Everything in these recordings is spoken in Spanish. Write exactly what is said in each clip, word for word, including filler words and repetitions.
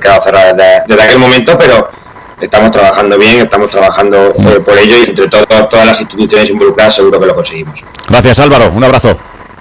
quedado cerrada desde, desde aquel momento, pero estamos trabajando bien, estamos trabajando eh, por ello, y entre todo, todas las instituciones involucradas seguro que lo conseguimos. Gracias, Álvaro, un abrazo.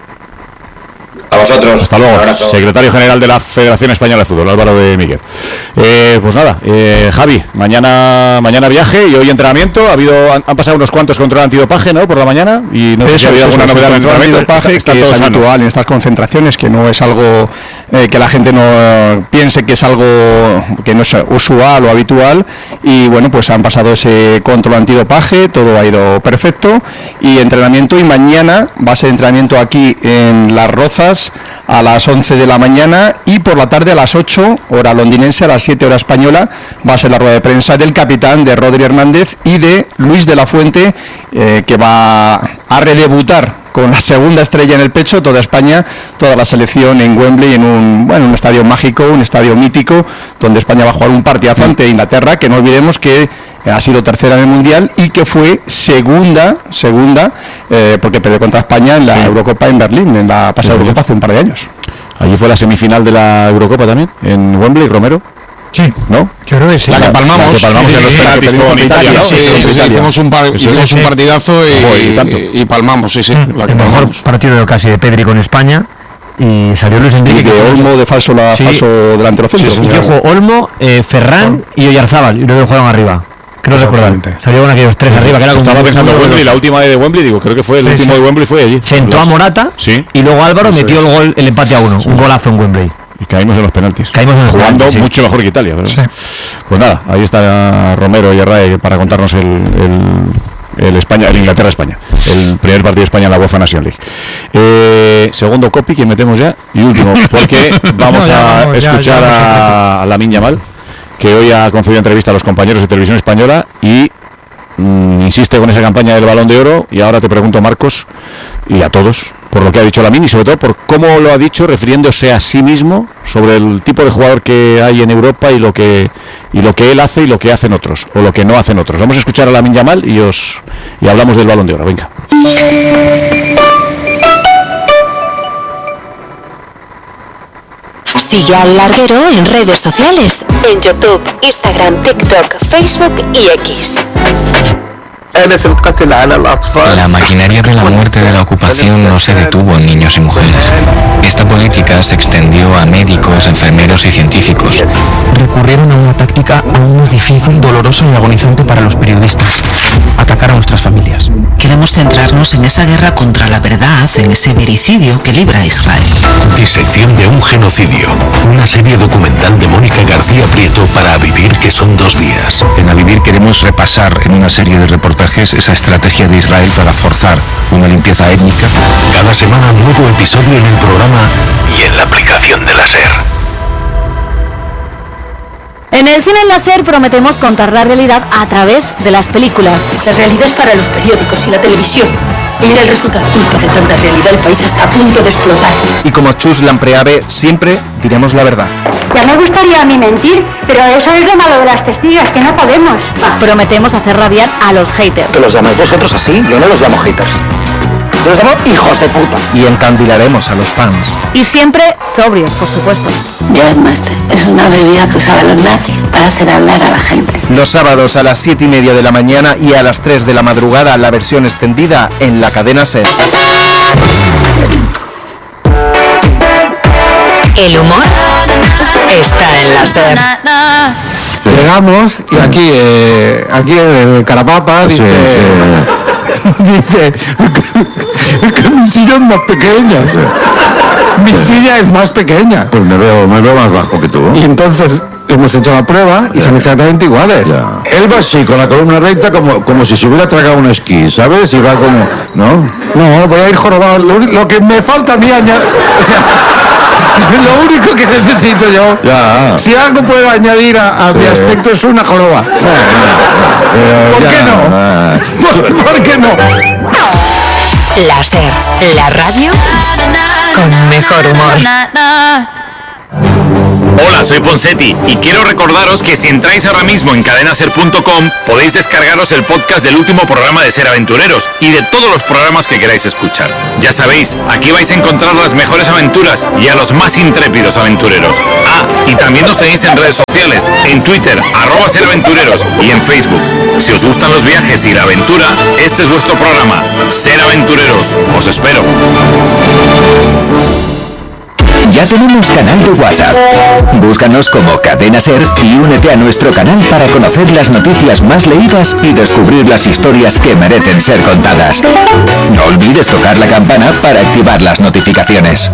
A vosotros. Hasta luego. Secretario General de la Federación Española de Fútbol, Álvaro de Miguel. Eh, pues nada, eh, Javi, mañana mañana viaje y hoy entrenamiento. Ha habido han, han pasado unos cuantos control antidopaje, ¿no? Por la mañana, y no sé si ha habido alguna novedad en el entrenamiento. Antidopaje, está, está que es habitual sanos en estas concentraciones, que no es algo eh, que la gente no piense que es algo que no es usual o habitual, y bueno, pues han pasado ese control antidopaje, todo ha ido perfecto, y entrenamiento, y mañana va a ser entrenamiento aquí en Las Rozas a las once de la mañana, y por la tarde a las ocho, hora londinense, a las siete hora española, va a ser la rueda de prensa del capitán, de Rodri Hernández, y de Luis de la Fuente, eh, que va a redebutar con la segunda estrella en el pecho, toda España, toda la selección en Wembley, en un, bueno, un estadio mágico, un estadio mítico, donde España va a jugar un partidazo ante Inglaterra, que no olvidemos que ha sido tercera en el Mundial y que fue segunda, segunda, eh, porque perdió contra España en la sí. Eurocopa en Berlín, en la pasada sí, Eurocopa hace un par de años. Allí fue la semifinal de la Eurocopa también, en Wembley, Romero. Sí, ¿no? Yo creo que sí. La que palmamos, la que palmamos sí, en los sí, penaltis sí, con Italia, ¿no? Sí, sí, sí, sí, hicimos un, par, hicimos un partidazo y, y, y palmamos, sí, sí. Mm, la que el mejor palmamos. Partido casi de Pedri con España. Y salió Luis Enrique. Y de Olmo de falso, la, sí, falso delantero centro. Sí, sí, sí. Jugó Olmo, eh, Ferran oh. y Oyarzábal, y luego jugaron arriba. Creo recordar. Salieron aquellos tres arriba, que era como estaba pensando en Wembley, la última de Wembley, digo, creo que fue el sí, último sí. de Wembley fue allí. Sentó a Morata, sí. y luego Álvaro Eso metió es. el gol, el empate a uno, sí. un golazo en Wembley. Y caímos en los penaltis. Caímos en los jugando penaltis, sí. mucho mejor que Italia, ¿verdad? Sí. Pues nada, ahí está Romero y Arrae para contarnos el, el, el España, el Inglaterra-España, el primer partido de España en la UEFA Nation League. Eh, segundo copy que metemos ya, y último, porque vamos no, ya, a vamos, escuchar ya, ya, a, a Lamine Yamal, que hoy ha concedido entrevista a los compañeros de Televisión Española y mmm, insiste con esa campaña del Balón de Oro. Y ahora te pregunto, Marcos, y a todos, por lo que ha dicho Lamine, y sobre todo por cómo lo ha dicho, refiriéndose a sí mismo, sobre el tipo de jugador que hay en Europa y lo que y lo que él hace y lo que hacen otros, o lo que no hacen otros. Vamos a escuchar a Lamine Yamal y os y hablamos del Balón de Oro. Venga. Sigue al Larguero en redes sociales, en YouTube, Instagram, TikTok, Facebook y X. La maquinaria de la muerte de la ocupación no se detuvo en niños y mujeres. Esta política se extendió a médicos, enfermeros y científicos. Recurrieron a una táctica aún más difícil, dolorosa y agonizante para los periodistas: atacar a nuestras familias. Queremos centrarnos en esa guerra contra la verdad, en ese vericidio que libra Israel. Disección de un genocidio. Una serie documental de Mónica García Prieto para A Vivir, que son dos días. En A Vivir queremos repasar en una serie de reportajes esa estrategia de Israel para forzar una limpieza étnica. Cada semana un nuevo episodio en el programa y en la aplicación de la SER. En el cine láser prometemos contar la realidad a través de las películas. La realidad es para los periódicos y la televisión. Y mira el resultado. Culpa de tanta realidad, el país está a punto de explotar. Y como Chus Lampreave, siempre diremos la verdad. Ya me gustaría a mí mentir, pero eso es lo malo de las testigas, que no podemos. Ah. Prometemos hacer rabiar a los haters. ¿Que los llamáis vosotros así? Yo no los llamo haters. Yo los llamo hijos de puta. Y encandilaremos a los fans. Y siempre sobrios, por supuesto. Jazzmaster es una bebida que usaban los nazis para hacer hablar a la gente. Los sábados a las siete y media de la mañana y a las tres de la madrugada, la versión extendida en la cadena SER. El humor está en la SER. Llegamos y aquí, eh, aquí en el Carapapa dice, sí, sí. dice que mi silla es más pequeña. Mi silla es más pequeña. Pues me veo, me veo más bajo que tú. Y entonces hemos hecho la prueba y ya. son exactamente iguales. Ya. Él va así, con la columna recta, como, como si se hubiera tragado un esquí, ¿sabes? Y va como... ¿No? No, voy a ir jorobado. Lo, lo que me falta a mí añadir... O sea, lo único que necesito yo, ya. si algo puedo añadir a, a sí. mi aspecto, es una joroba. Eh, ¿Por, qué no? ¿Por, ¿Por qué no? La SER, la radio con mejor humor. Hola, soy Ponsetti y quiero recordaros que si entráis ahora mismo en cadena ser punto com podéis descargaros el podcast del último programa de Ser Aventureros y de todos los programas que queráis escuchar. Ya sabéis, aquí vais a encontrar las mejores aventuras y a los más intrépidos aventureros. Ah, Y también nos tenéis en redes sociales, en Twitter, arroba Ser Aventureros, y en Facebook. Si os gustan los viajes y la aventura, este es vuestro programa, Ser Aventureros. Os espero. Ya tenemos canal de WhatsApp. Búscanos como Cadena Ser y únete a nuestro canal para conocer las noticias más leídas y descubrir las historias que merecen ser contadas. No olvides tocar la campana para activar las notificaciones.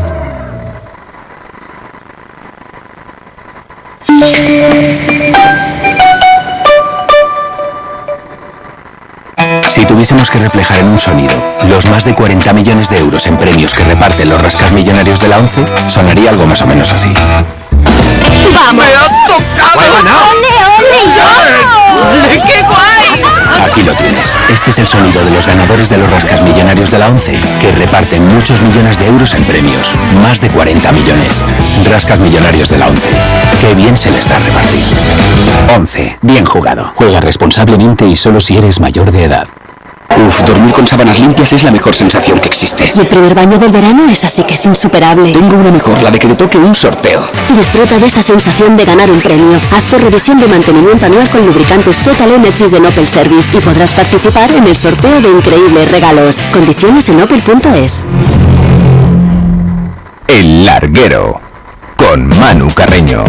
Si tuviésemos que reflejar en un sonido los más de cuarenta millones de euros en premios que reparten los rascasmillonarios de la ONCE, sonaría algo más o menos así. ¡Vamos! ¡Me has tocado! ¡Ole, ole, ole! ¡Qué guay! Aquí lo tienes. Este es el sonido de los ganadores de los rascasmillonarios de la ONCE, que reparten muchos millones de euros en premios. Más de cuarenta millones. Rascasmillonarios de la ONCE. Qué bien se les da repartir. ONCE. Bien jugado. Juega responsablemente y solo si eres mayor de edad. Uf, dormir con sábanas limpias es la mejor sensación que existe. Y el primer baño del verano es así que es insuperable. Tengo una mejor, la de que te toque un sorteo. Disfruta de esa sensación de ganar un premio. Haz tu revisión de mantenimiento anual con lubricantes Total Energies de Opel Service y podrás participar en el sorteo de increíbles regalos. Condiciones en opel punto es. El Larguero, con Manu Carreño.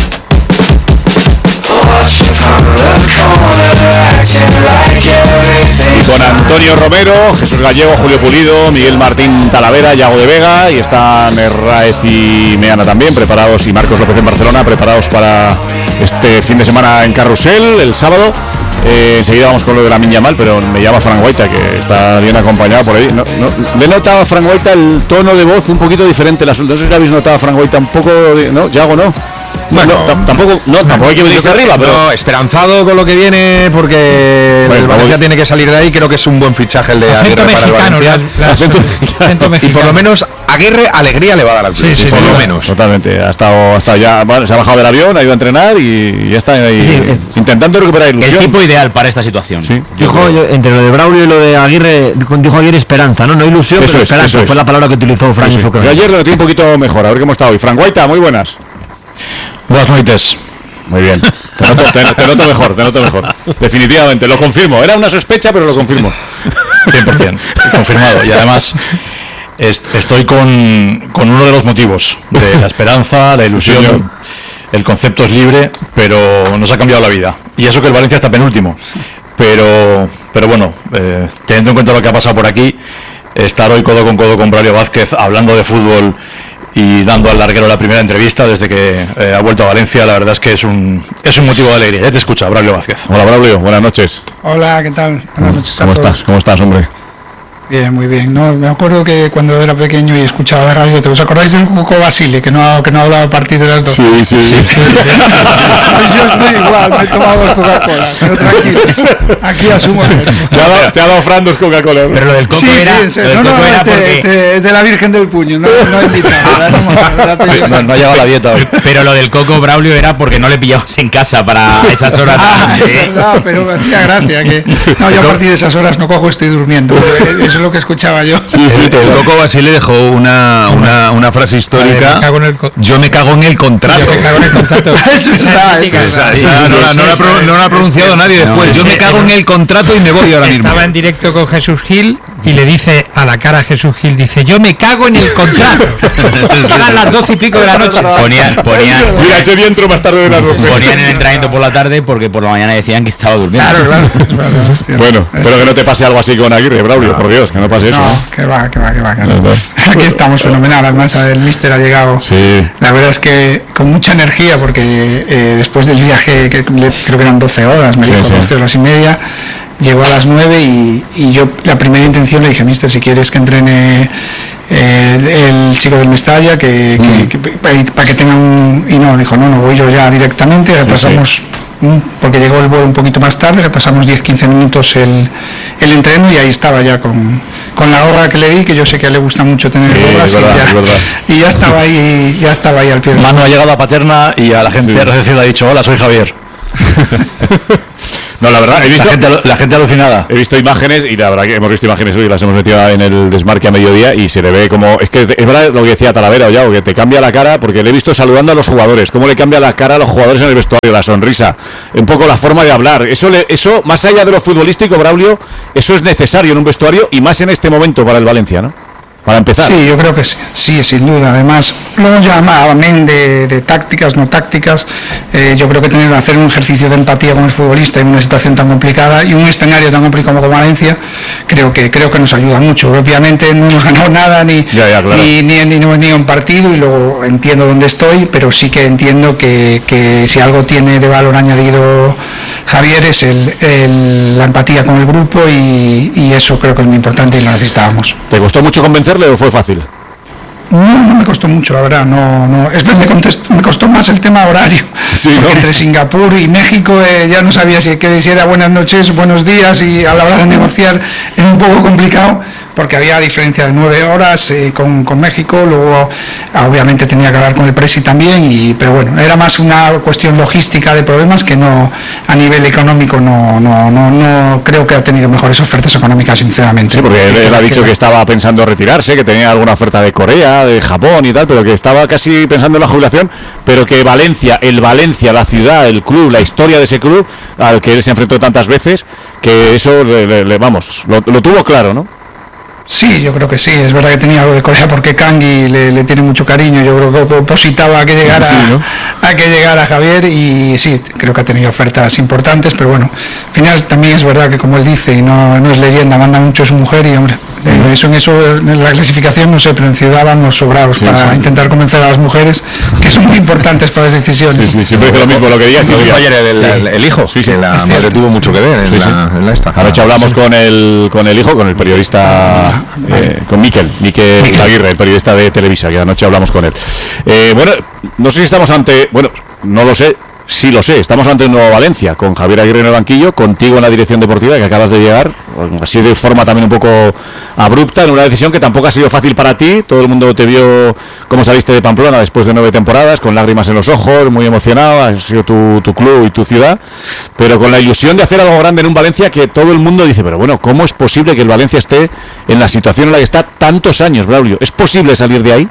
Y con Antonio Romero, Jesús Gallego, Julio Pulido, Miguel Martín Talavera, Yago de Vega, y están Herráez y Meana también preparados, y Marcos López en Barcelona, preparados para este fin de semana en Carrusel, el sábado. Eh, enseguida vamos con lo de la Miña Mal, pero me llama Fran Guaita, que está bien acompañado por ahí. No, no, le he notado a Fran Guaita el tono de voz un poquito diferente el asunto. No sé si le habéis notado a Fran Guaita un poco de, ¿no? Yago, ¿no? Bueno, no, tampoco, no, tampoco hay que venirse arriba, pero no, esperanzado con lo que viene, porque bueno, el Valencia tiene que salir de ahí. Creo que es un buen fichaje el de Aguirre para el Valencia. La, la, acento, acento y por lo menos Aguirre alegría le va a dar al club, sí, sí, por sí, lo menos. Totalmente, ha estado, ha estado ya, bueno, se ha bajado del avión, ha ido a entrenar y ya está ahí, sí, es, intentando recuperar ilusión. El tipo ideal para esta situación. Sí, dijo yo, entre lo de Braulio y lo de Aguirre, dijo Aguirre esperanza, no, no ilusión, eso pero es, esperanza. Fue es. la palabra que utilizó Fran. Yo ayer lo tenía un poquito mejor, a ver cómo está hoy. Fran Guaita, muy buenas. Buenas noches. Muy bien. Te noto, te, te noto mejor, te noto mejor. Definitivamente, lo confirmo. Era una sospecha, pero lo confirmo. cien por ciento. Confirmado. Y además est estoy con, con uno de los motivos de la esperanza, la ilusión. Sí, el concepto es libre, pero nos ha cambiado la vida. Y eso que el Valencia está penúltimo. Pero, pero bueno, eh, teniendo en cuenta lo que ha pasado por aquí, estar hoy codo con codo con Braulio Vázquez hablando de fútbol y dando al Larguero la primera entrevista desde que eh, ha vuelto a Valencia, la verdad es que es un es un motivo de alegría. Ya te escucha, Braulio Vázquez. Hola, Braulio, buenas noches. Hola, ¿qué tal? Buenas noches a ¿Cómo todos. estás? ¿Cómo estás, hombre? Bien, muy bien. No, me acuerdo que cuando era pequeño y escuchaba la radio, ¿te os acordáis del Cuco Basile, que no, que no hablaba a partir de las dos? Sí, sí, sí. Pues yo estoy igual, me he tomado dos Coca-Cola, pero tranquilo, aquí asumo. Te ha dado, te ha dado Fran dos Coca-Cola. Pero lo del Coco sí, era... Sí, sí, no, no, es de, porque... de, de la Virgen del Puño, no, no he invitado. No, no, no ha llegado la dieta hoy. Pero lo del Coco, Braulio, era porque no le pillabas en casa para esas horas. Ah, es verdad, pero me hacía gracia que... No, yo a partir de esas horas no cojo, estoy durmiendo. Eso es lo que escuchaba yo. Sí, sí, el, el Coco Basile dejó una, una, una frase histórica. Me cago en el yo me cago en el contrato. Yo me cago en el contrato. Eso está, esa, esa, no, la, no, la, no la ha pronunciado nadie después. No, yo me cago en el contrato y me voy ahora mismo. Estaba en directo con Jesús Gil y le dice a la cara a Jesús Gil, dice, yo me cago en el contrato. Eran las doce y pico de la noche. Ponían, ponían, mira, ese día entró más tarde de las doce. Ponían el entrenamiento por la tarde porque por la mañana decían que estaba durmiendo. Claro, claro. Bueno, espero que no te pase algo así con Aguirre, Braulio, por Dios, que no pase eso. No, que va, que va, que va. Que no. Aquí estamos fenomenal, además el míster ha llegado. Sí. La verdad es que con mucha energía, porque eh, después del viaje, que creo que eran doce horas, me sí, dijo sí. doce horas y media, llegó a las nueve y, y yo la primera intención le dije, míster, si quieres que entrene eh, el chico del Mestalla, que, mm. que, que, para que tenga un... Y no, dijo, no, no voy yo ya directamente, retrasamos... Sí, sí. Porque llegó el vuelo un poquito más tarde, retrasamos diez a quince minutos el, el entreno y ahí estaba ya con, con la gorra que le di, que yo sé que le gusta mucho tener sí, gorras, verdad, y, ya, y ya estaba ahí ya estaba ahí al pie. Manu ha llegado a Paterna y a la gente sí. de recepción le ha dicho, hola, soy Javier. No, la verdad, he visto... La gente, la gente alucinada. He visto imágenes, y la verdad que hemos visto imágenes hoy, las hemos metido en el desmarque a mediodía, y se le ve como... Es que es verdad lo que decía Talavera, o ya, que te cambia la cara, porque le he visto saludando a los jugadores, cómo le cambia la cara a los jugadores en el vestuario, la sonrisa, un poco la forma de hablar. Eso, le, eso más allá de lo futbolístico, Braulio, eso es necesario en un vestuario, y más en este momento para el Valencia, ¿no? Para empezar. Sí, yo creo que sí, sí, sin duda. Además, luego ya amén de, de tácticas, no tácticas, eh, yo creo que tener hacer un ejercicio de empatía con el futbolista en una situación tan complicada y un escenario tan complicado como Valencia, creo que creo que nos ayuda mucho. Obviamente no hemos ganado nada ni ya, ya, claro. ni, ni, ni, ni, ni un partido, y luego entiendo dónde estoy, pero sí que entiendo que, que si algo tiene de valor añadido Javier es el, el, la empatía con el grupo, y, y eso creo que es muy importante y lo necesitábamos. ¿Te costó mucho convencerle o fue fácil? No, no me costó mucho, la verdad, no, no, es, me, contestó, me costó más el tema horario, sí, ¿no? Entre Singapur y México eh, ya no sabía si, que, si era buenas noches, buenos días, y a la hora de negociar es un poco complicado, porque había diferencia de nueve horas eh, con, con México, luego obviamente tenía que hablar con el presi también, y, pero bueno, era más una cuestión logística de problemas que no a nivel económico, no, no, no, no creo que ha tenido mejores ofertas económicas, sinceramente. Sí, porque él, él ha dicho que, que estaba pensando retirarse, que tenía alguna oferta de Corea, de Japón y tal, pero que estaba casi pensando en la jubilación, pero que Valencia, el Valencia, la ciudad, el club, la historia de ese club, al que él se enfrentó tantas veces, que eso, le, le, le, vamos, lo, lo tuvo claro, ¿no? Sí, yo creo que sí, es verdad que tenía algo de Corea porque Kangui le, le tiene mucho cariño, yo creo que opositaba a que llegara sí, ¿no? a que llegara Javier, y sí, creo que ha tenido ofertas importantes, pero bueno, al final también es verdad que, como él dice, y no, no es leyenda, manda mucho a su mujer, y hombre, de eso en eso en la clasificación no sé, pero en Ciudad vamos sobrados sí, para sí. intentar convencer a las mujeres, que son muy importantes para las decisiones. Sí, sí, siempre dice lo mismo, lo que digas. Sí, sí, ayer el, sí. el, el hijo, sí, sí, la sí, madre sí. tuvo mucho que ver en, sí, la, sí. en la esta. Anoche hablamos con el con el hijo, con el periodista, eh, con Miquel, Miquel, Miquel Aguirre, el periodista de Televisa, que anoche hablamos con él. Eh, bueno, no sé si estamos ante, bueno, no lo sé, sí lo sé, estamos ante un nuevo Valencia, con Javier Aguirre en el banquillo, contigo en la dirección deportiva, que acabas de llegar, así de forma también un poco abrupta, en una decisión que tampoco ha sido fácil para ti. Todo el mundo te vio como saliste de Pamplona después de nueve temporadas, con lágrimas en los ojos, muy emocionado, ha sido tu, tu club y tu ciudad, pero con la ilusión de hacer algo grande en un Valencia que todo el mundo dice, pero bueno, ¿cómo es posible que el Valencia esté en la situación en la que está tantos años, Braulio? ¿Es posible salir de ahí?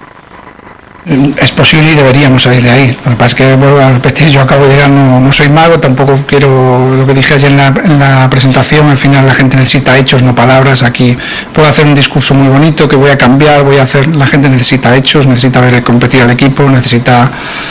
Es posible y deberíamos salir de ahí. Lo que pasa es que, vuelvo a repetir, yo acabo de llegar, no, no soy mago, tampoco quiero, lo que dije ayer en la, en la presentación, al final la gente necesita hechos, no palabras. Aquí puedo hacer un discurso muy bonito que voy a cambiar, voy a hacer, la gente necesita hechos, necesita ver competir al equipo, necesita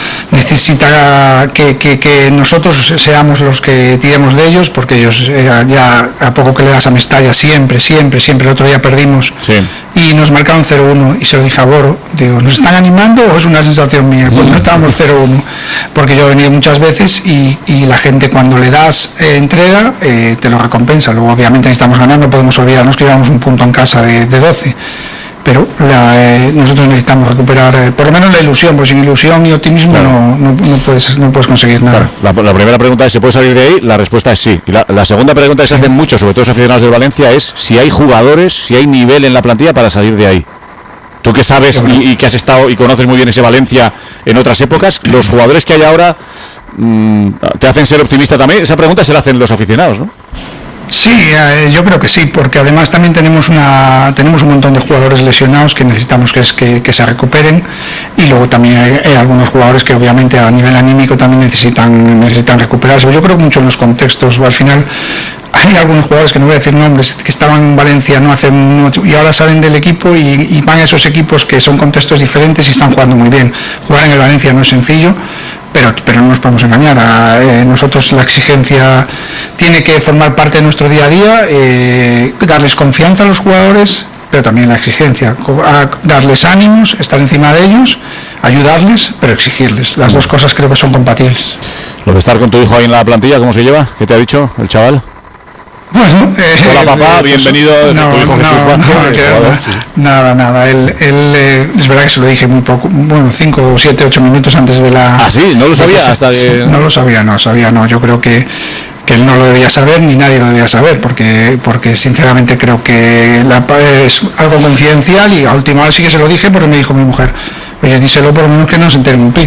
necesita que, que, que nosotros seamos los que tiremos de ellos, porque ellos eh, ya a poco que le das a Mestalla, siempre, siempre, siempre, el otro día perdimos sí. y nos marcaron cero uno, y se lo dije a Boro, digo, ¿nos están animando o es una sensación mía? Pues no estábamos cero uno, porque yo he venido muchas veces y, y la gente cuando le das eh, entrega, eh, te lo recompensa. Luego obviamente necesitamos ganar, no podemos olvidarnos que llevamos un punto en casa de, de doce, pero la, eh, nosotros necesitamos recuperar eh, por lo menos la ilusión, porque sin ilusión y optimismo claro. no, no, no, puedes, no puedes conseguir nada. Claro. La, la primera pregunta es, ¿se puede salir de ahí? La respuesta es sí. Y la, la segunda pregunta que se hacen muchos, sobre todo los aficionados del Valencia, es si hay jugadores, si hay nivel en la plantilla para salir de ahí. Tú que sabes y, y que has estado y conoces muy bien ese Valencia en otras épocas, los jugadores que hay ahora mmm, te hacen ser optimista también. Esa pregunta se la hacen los aficionados, ¿no? Sí, eh, yo creo que sí, porque además también tenemos una tenemos un montón de jugadores lesionados que necesitamos que, es, que, que se recuperen, y luego también hay, hay algunos jugadores que obviamente a nivel anímico también necesitan necesitan recuperarse. Yo creo mucho en los contextos, al final hay algunos jugadores, que no voy a decir nombres, que estaban en Valencia no hace mucho y ahora salen del equipo y, y van a esos equipos que son contextos diferentes y están jugando muy bien. Jugar en el Valencia no es sencillo, pero, pero no nos podemos engañar. A, eh, nosotros la exigencia tiene que formar parte de nuestro día a día, eh, darles confianza a los jugadores, pero también la exigencia, a darles ánimos, estar encima de ellos, ayudarles, pero exigirles. Las dos cosas creo que son compatibles. Lo de estar con tu hijo ahí en la plantilla, ¿cómo se lleva? ¿Qué te ha dicho el chaval? Bueno, eh, hola papá, eh, bienvenido, no, tu hijo no, Jesús Vázquez. No, nada, nada, nada, él, él eh, es verdad que se lo dije muy poco, bueno, cinco, siete, ocho minutos antes de la... Ah, sí, no lo sabía de, hasta de... No lo sabía, no, sabía, no, yo creo que, que él no lo debía saber, ni nadie lo debía saber, porque porque sinceramente creo que la, es algo confidencial, y a última hora sí que se lo dije, porque me dijo mi mujer, oye, díselo por lo menos que no se entere un pi.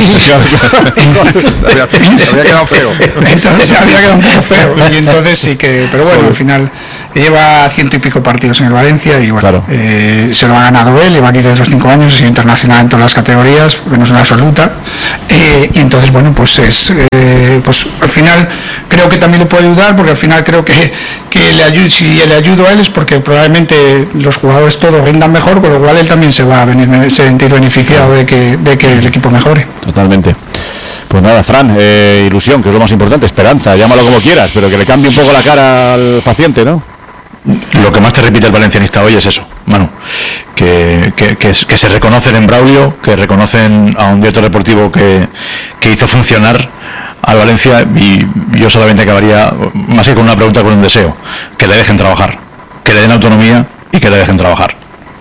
Se había quedado feo. Entonces se había quedado un poco feo. Y entonces sí que, pero bueno, al final lleva ciento y pico partidos en el Valencia y bueno, claro. eh, se lo ha ganado él, lleva aquí desde los cinco años, es internacional en todas las categorías, menos en la absoluta. Eh, y entonces, bueno, pues es, eh, pues al final creo que también le puede ayudar, porque al final creo que, que le ayudo, si le ayudo a él es porque probablemente los jugadores todos rindan mejor, con lo cual él también se va a venir, sentir beneficiado de que, de que el equipo mejore. Totalmente. Pues nada, Fran, eh, ilusión, que es lo más importante, esperanza, llámalo como quieras, pero que le cambie un poco la cara al paciente, ¿no? Lo que más te repite el valencianista hoy es eso, Manu, que, que, que, que se reconocen en Braulio, que reconocen a un director deportivo que, que hizo funcionar al Valencia, y yo solamente acabaría, más que con una pregunta, con un deseo: que le dejen trabajar, que le den autonomía y que le dejen trabajar.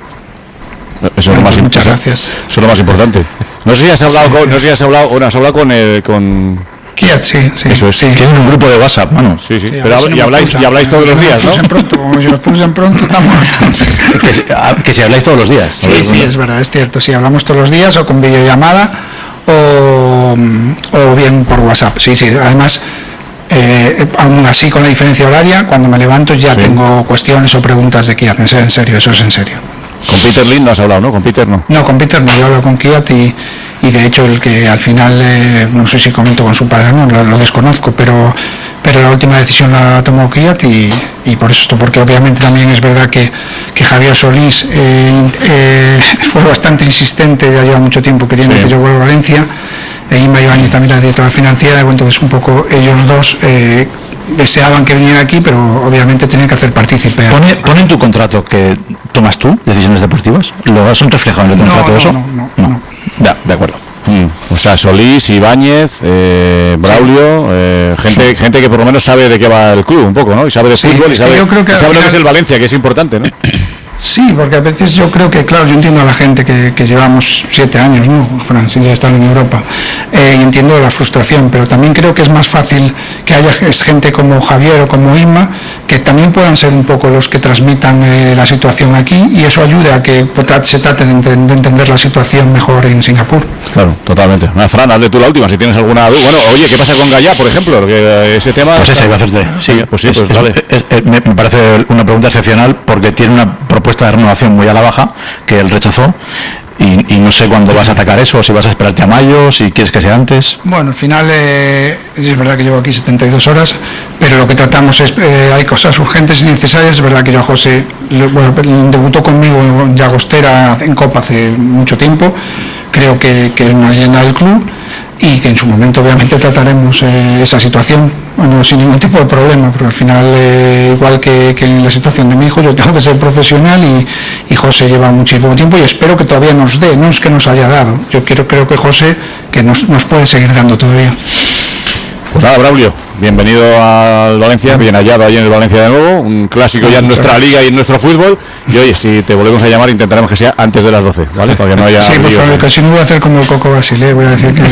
Eso es lo más, muchas eso, gracias. Eso es lo más importante. No sé si has hablado sí, con, sí. no sé si has hablado, o no has hablado con el, con Kiat, sí, sí. Eso es. Sí. Tienen un grupo de WhatsApp, mano. Sí, sí. sí pero habl- y habláis, y habláis todos los días, ¿no? En pronto, yo los puse en pronto, estamos. que, que si habláis todos los días. Sí, sí, es verdad, es cierto. Sí, hablamos todos los días o con videollamada o, o bien por WhatsApp. Sí, sí. Además, eh, aún así con la diferencia horaria, cuando me levanto ya sí. tengo cuestiones o preguntas de Kiat. En serio, eso es en serio. Con Peter Lind no has hablado, ¿no? Con Peter no. No, con Peter no, yo hablo con Kiat y, y de hecho el que al final, eh, no sé si comento con su padre, no, lo, lo desconozco, pero pero la última decisión la tomó Kiat y, y por eso, porque obviamente también es verdad que, que Javier Solís eh, eh, fue bastante insistente, ya lleva mucho tiempo queriendo sí. que yo vuelva a Valencia, e Inma Ibáñez también la directora financiera, y entonces un poco ellos dos eh, deseaban que viniera aquí, pero obviamente tenían que hacer partícipe. ¿Pone, ¿Pone en tu contrato que tomas tú decisiones deportivas? ¿Lo has reflejado en el contrato no, eso? No, no, no. no. Ya, de acuerdo. Mm. O sea, Solís, Ibáñez, eh, Braulio, sí. eh, gente gente que por lo menos sabe de qué va el club un poco, ¿no? Y sabe de sí, fútbol y sabe, yo creo que y sabe lo que es el Valencia, que es importante, ¿no? Sí, porque a veces yo creo que, claro, yo entiendo a la gente que, que llevamos siete años, ¿no? Fran, sin ya estar en Europa, eh, y entiendo la frustración, pero también creo que es más fácil que haya gente como Javier o como Inma, que también puedan ser un poco los que transmitan eh, la situación aquí, y eso ayude a que se trate de, ent- de entender la situación mejor en Singapur. Claro, totalmente. Ah, Fran, hazle tú la última, si tienes alguna duda. Bueno, oye, ¿qué pasa con Gallá, por ejemplo? Porque ese tema... Pues esa iba a hacerte. Sí, pues sí, pues vale. Me parece una pregunta excepcional, porque tiene una propuesta de renovación muy a la baja que él rechazó, y, y no sé cuándo vas a atacar eso, si vas a esperarte a mayo, si quieres que sea antes. Bueno, al final eh, es verdad que llevo aquí setenta y dos horas, pero lo que tratamos es, eh, hay cosas urgentes y necesarias. Es verdad que yo a José, bueno, debutó conmigo en Llagostera en Copa hace mucho tiempo, creo que, que es una leyenda del club, y que en su momento obviamente trataremos eh, esa situación, bueno, sin ningún tipo de problema, porque al final, eh, igual que, que en la situación de mi hijo, yo tengo que ser profesional, y, y José lleva muchísimo tiempo y espero que todavía nos dé, no es que nos haya dado, yo quiero, creo que José que nos, nos puede seguir dando todavía. Pues nada, Braulio, bienvenido al Valencia, bien hallado allí en el Valencia de nuevo, un clásico ya en nuestra liga y en nuestro fútbol, y oye, si te volvemos a llamar intentaremos que sea antes de las doce, ¿vale? Para que no haya... Sí, por favor, que si no voy a hacer como el Coco Basile, voy a decir que...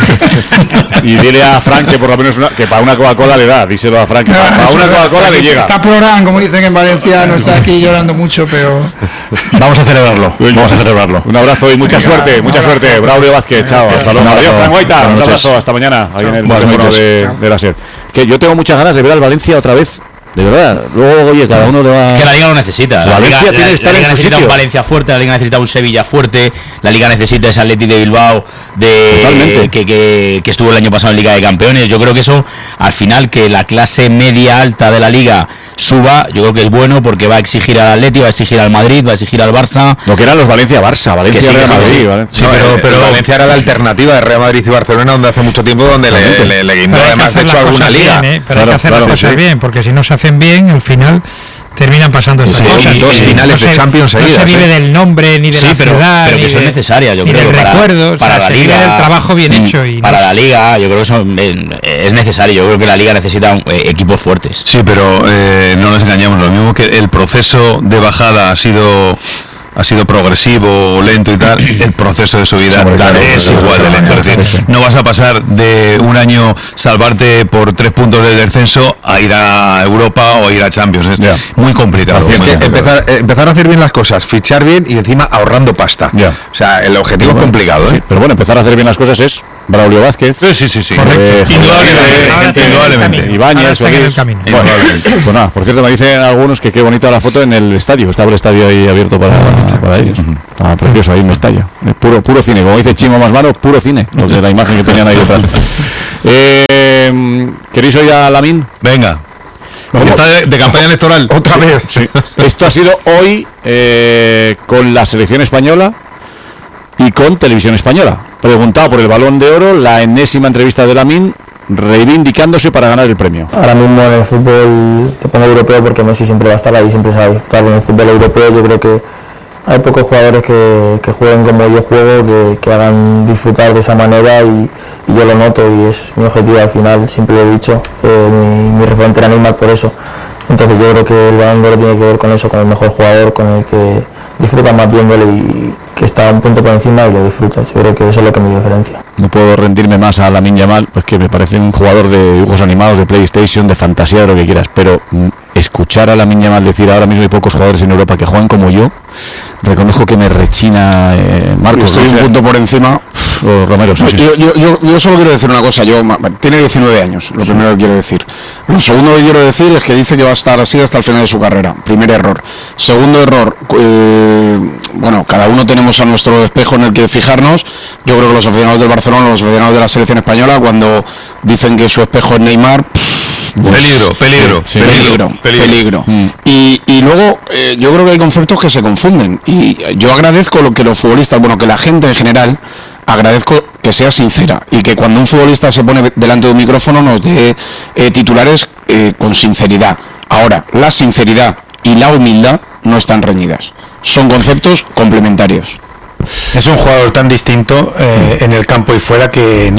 Y dile a Frank que por lo menos una, que para una Coca-Cola le da, díselo a Frank que no, para, para una Coca-Cola le llega. Está plorando, como dicen en Valencia, no está aquí llorando mucho, pero... Vamos a celebrarlo, vamos a celebrarlo. Un abrazo y mucha Venga, suerte, mucha abrazo. suerte, Braulio Vázquez, chao, hasta luego. Adiós, Frank Guaita, un abrazo, hasta mañana, ahí en el teléfono de, de la SER. Que yo tengo muchas ganas de ver al Valencia otra vez, de verdad. Luego, oye, cada uno le va... Que la Liga lo necesita. La, la Liga, tiene la, que estar la Liga en necesita su un Valencia fuerte, la Liga necesita un Sevilla fuerte, la Liga necesita ese Atleti de Bilbao de que, que, que estuvo el año pasado en Liga de Campeones. Yo creo que eso, al final, que la clase media alta de la Liga suba, yo creo que es bueno, porque va a exigir al Atleti, va a exigir al Madrid, va a exigir al Barça. Lo que eran los Valencia-Barça, Valencia-Real Madrid. Sí, ¿vale? Sí, no, pero, pero Valencia era la alternativa de Real Madrid y Barcelona, donde hace mucho tiempo donde le, le, le guindó además de hecho alguna liga. Bien, ¿eh? Pero claro, hay que hacer claro, las cosas sí. bien, porque si no se hacen bien, al final terminan pasando estas sí, cosas. Dos finales no de se, Champions no seguidas. No se vive ¿eh? del nombre ni de sí, la pero, ciudad, pero que ni son de, necesarias, yo ni creo. Para, recuerdos, para o sea, la se liga, vive del trabajo bien hecho. Y para no. la liga, yo creo que eso es necesario. Yo creo que la liga necesita eh, equipos fuertes. Sí, pero eh, no nos engañamos. Lo mismo que el proceso de bajada ha sido ha sido progresivo, lento y tal, el proceso de subida Hombre, claro, es claro, igual de lento. claro, Es decir, sí, sí. no vas a pasar de un año salvarte por tres puntos del descenso a ir a Europa o a ir a Champions. Es Ya. muy complicado. Así Es es, que muy empezar, eh, empezar a hacer bien las cosas, fichar bien y encima ahorrando pasta. Ya. O sea, el objetivo Bueno, es complicado, sí, ¿eh? pero bueno, empezar a hacer bien las cosas es Braulio Vázquez. Sí, sí, sí, sí. Eh, Indudablemente, indudablemente. Ibáñez, Ahora está en el Solís. camino. Bueno, pues nada, por cierto, me dicen algunos que qué bonita la foto en el estadio. Estaba el estadio ahí abierto para, para ellos. Estaba precioso ahí en Mestalla. Eh, Puro, puro cine, como dice Chimo Masmaro, puro cine. Lo que la imagen que tenían ahí detrás. Eh, ¿Queréis oír a Lamine? Venga. Porque está de, de campaña electoral. Otra vez. Sí. Esto ha sido hoy eh, con la selección española y con Televisión Española. Preguntado por el Balón de Oro, la enésima entrevista de Lamine, reivindicándose para ganar el premio. Ahora mismo en el fútbol, te pongo europeo porque Messi siempre va a estar ahí, siempre se va a disfrutar. En el fútbol europeo yo creo que hay pocos jugadores que, que jueguen como yo juego, que, que hagan disfrutar de esa manera y, y yo lo noto y es mi objetivo al final, siempre lo he dicho, eh, mi, mi referente era Neymar por eso. Entonces yo creo que el Balón de Oro tiene que ver con eso, con el mejor jugador, con el que disfruta más viéndole y que está un punto por encima y lo disfruta. Yo creo que eso es lo que me diferencia. No puedo rendirme más a Lamine Yamal, pues que me parece un jugador de dibujos animados, de PlayStation, de fantasía, de lo que quieras, pero mm, escuchar a Lamine Yamal decir ahora mismo hay pocos jugadores en Europa que juegan como yo, reconozco que me rechina eh, Marcos. Estoy no sé, un punto por encima. o Romero, sí, sí. Yo, yo, yo, yo solo quiero decir una cosa, yo ma- tiene diecinueve años, lo primero que quiero decir. Lo segundo que quiero decir es que dice que va a estar así hasta el final de su carrera. Primer error. Segundo error, eh, bueno, cada uno tenemos a nuestro espejo en el que fijarnos. Yo creo que los aficionados del Barcelona, los aficionados de la selección española, cuando dicen que su espejo es Neymar, Pues, peligro, peligro, sí, peligro, peligro, peligro. peligro. Mm. Y, y luego eh, yo creo que hay conceptos que se confunden y yo agradezco lo que los futbolistas, bueno, que la gente en general, agradezco que sea sincera y que cuando un futbolista se pone delante de un micrófono nos dé eh, titulares eh, con sinceridad. Ahora, la sinceridad y la humildad no están reñidas, son conceptos complementarios. Es un jugador tan distinto eh, en el campo y fuera que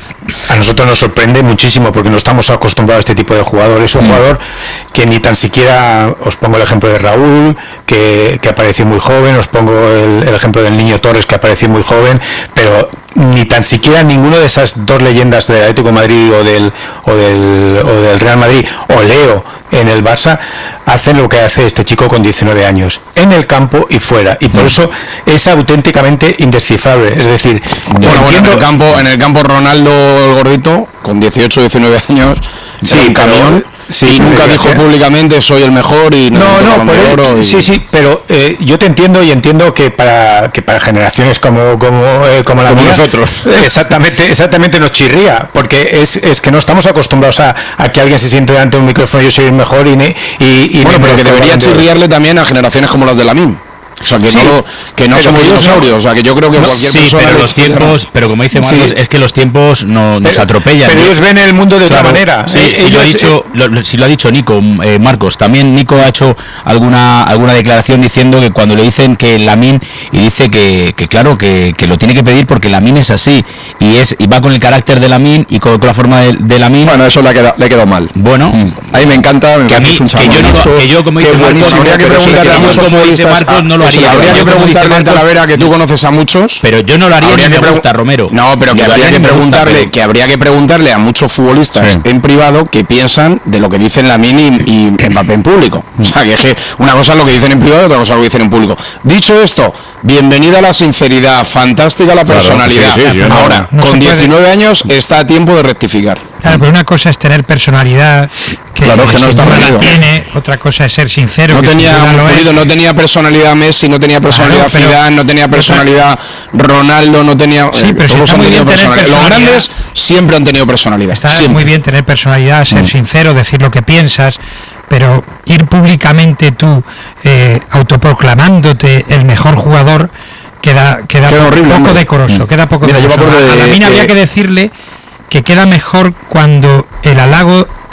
a nosotros nos sorprende muchísimo porque no estamos acostumbrados a este tipo de jugadores. Es un jugador que ni tan siquiera, os pongo el ejemplo de Raúl, que, que apareció muy joven, os pongo el, el ejemplo del Niño Torres, que apareció muy joven, pero ni tan siquiera ninguno de esas dos leyendas del Atlético de Madrid o del, o del, o del Real Madrid, o Leo en el Barça, hacen lo que hace este chico con diecinueve años, en el campo y fuera, y por eso es auténticamente indescifrable. Es decir, Bueno, bueno, en el campo, en el campo Ronaldo el gordito, con dieciocho, diecinueve años, Sí, era un pero- camión, sí, y nunca pero- dijo públicamente soy el mejor y No, necesito no, Balón por de él- Oro y- sí, sí, pero eh, yo te entiendo y entiendo que para que para generaciones como como eh, como la Como mía, nosotros. exactamente, exactamente nos chirría, porque es, es que no estamos acostumbrados a, a que alguien se siente delante de un micrófono y yo soy el mejor y ne- y, y Bueno, me pero que merezco el debería Balón de Oro. chirriarle también a generaciones como las de Lamine. O sea, que Sí, no, lo- que no pero somos que ellos dinosaurios, no- o sea, que yo creo que no, cualquier Sí, persona... pero le- los tiempos, pero como dice Marcos, Sí. es que los tiempos no, nos Pero- atropellan. pero ellos ven el mundo de otra Claro, manera. Sí, Eh, sí, lo ha ellos, dicho, lo, lo- sí lo ha dicho Nico, eh, Marcos. También Nico ha hecho alguna alguna declaración diciendo que cuando le dicen que Lamine, y dice que, que claro, que, que lo tiene que pedir porque Lamine es así, y es y va con el carácter de Lamine y con, con la forma de, de Lamine. Bueno, eso le ha quedado, le ha quedado mal. Bueno, a mí me encanta. Me que a mí, parece un que yo, no, chamaco. lo- que yo como Qué dice Marcos, buenísimo. Habría que Pero sí preguntarle a que muchos como dice futbolistas, Marcos, no lo haría. habría Yo que como dice preguntarle a Marcos- Talavera, que tú conoces a muchos. pero yo no lo haría, Habría ni que me pregun- gusta Romero. No, pero Ni que lo habría haría que ni me gusta, preguntarle, pero- que habría que preguntarle a muchos futbolistas Sí. en privado qué piensan de lo que dicen Lamine y, y Mbappé en público. O sea, que es que una cosa es lo que dicen en privado y otra cosa es lo que dicen en público. Dicho esto, bienvenida a la sinceridad, fantástica la Claro, personalidad. sí, sí, yo no- Ahora, no se con puede. diecinueve años está a tiempo de rectificar. Claro, pero una cosa es tener personalidad, que, Claro, que no sin está duda la reñido. tiene, otra cosa es ser sincero. No que sin tenía, duda lo es. Pulido, no tenía personalidad Messi, no tenía personalidad Claro, pero- Zidane, no tenía personalidad Ronaldo, no tenía... Sí, eh, pero si todos está han muy tenido bien tener personalidad. Los personalidad. grandes siempre han tenido personalidad. Está siempre. muy bien tener personalidad, ser sincero, decir lo que piensas, pero ir públicamente tú eh, autoproclamándote el mejor jugador queda, queda, Queda po- horrible, poco hombre. decoroso, queda poco Mira, yo me decoroso. acuerdo A, a de- Lamine de- habría que decirle que queda mejor cuando el halago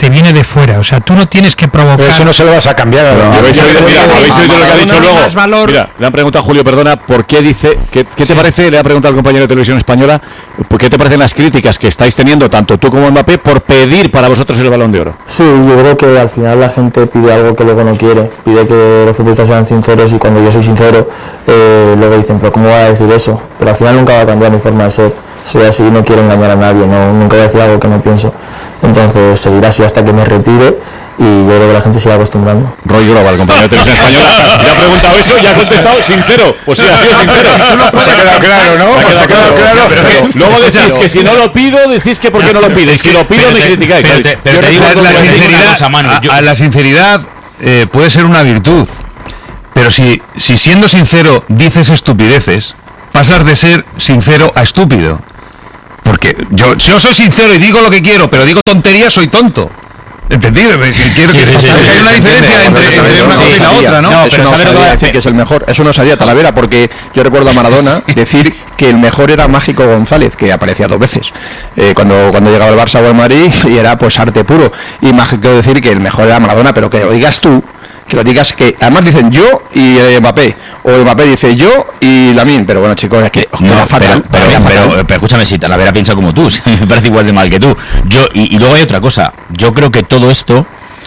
te viene de fuera, o sea, tú no tienes que provocar. Pero eso no se lo vas a cambiar. Pero, ¿no? ¿Habéis oído, mira, ¿habéis oído lo que ha dicho luego? Mira, le han preguntado a Julio, perdona, ¿por qué dice, qué, qué te parece, le ha preguntado al compañero de Televisión Española, ¿por qué te parecen las críticas que estáis teniendo, tanto tú como Mbappé, por pedir para vosotros el Balón de Oro? Sí, yo creo que al final la gente pide algo que luego no quiere, pide que los futbolistas sean sinceros y cuando yo soy sincero, eh, luego dicen, pero ¿cómo va a decir eso? Pero al final nunca va a cambiar mi forma de ser, soy así, no quiero engañar a nadie, no, nunca voy a decir algo que no pienso, entonces seguirá así hasta que me retire y yo creo que la gente se va acostumbrando. Roy Global, compañero de Televisión Española, le ha preguntado eso y ha contestado sincero. Pues sí, así es sincero. Pues ha quedado claro, ¿no? Pues ha quedado claro. Pero que luego decís que si no lo pido, decís que por qué no lo pido. Y si lo pido, me criticáis. Pero la sinceridad, a la sinceridad eh, puede ser una virtud. Pero si, si siendo sincero dices estupideces, pasas de ser sincero a estúpido. Porque yo, yo soy sincero y digo lo que quiero, pero digo tonterías, soy tonto. ¿Entendido? Quiero que hay una diferencia entre, entre una cosa y la otra, ¿no? No, pero ¿sabes lo que va a decir que es el mejor? Eso no sabía Talavera, porque yo recuerdo a Maradona decir que el mejor era Mágico González, que aparecía dos veces eh, cuando, cuando llegaba el Barça o el Madrid, y era pues arte puro. Y Mágico decir que el mejor era Maradona, pero que lo digas tú, que lo digas que además dicen yo y eh, Mbappé, o Mbappé dice yo y Lamine, pero bueno chicos, es que no, no, fatal, pero, pero, pero, pero, pero escúchame, si Talavera piensa como tú, me parece igual de mal que tú. Yo y, y luego hay otra cosa, yo creo que todo esto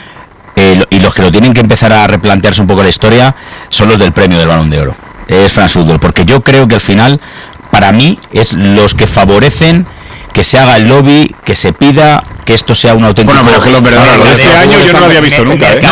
eh, lo, y los que lo tienen que empezar a replantearse un poco la historia son los del premio del Balón de Oro, es France Football, porque yo creo que al final para mí es los que favorecen que se haga el lobby, que se pida que esto sea un auténtico... Bueno, pero que los verdadero, lo de este año yo no lo había visto nunca, ¿eh?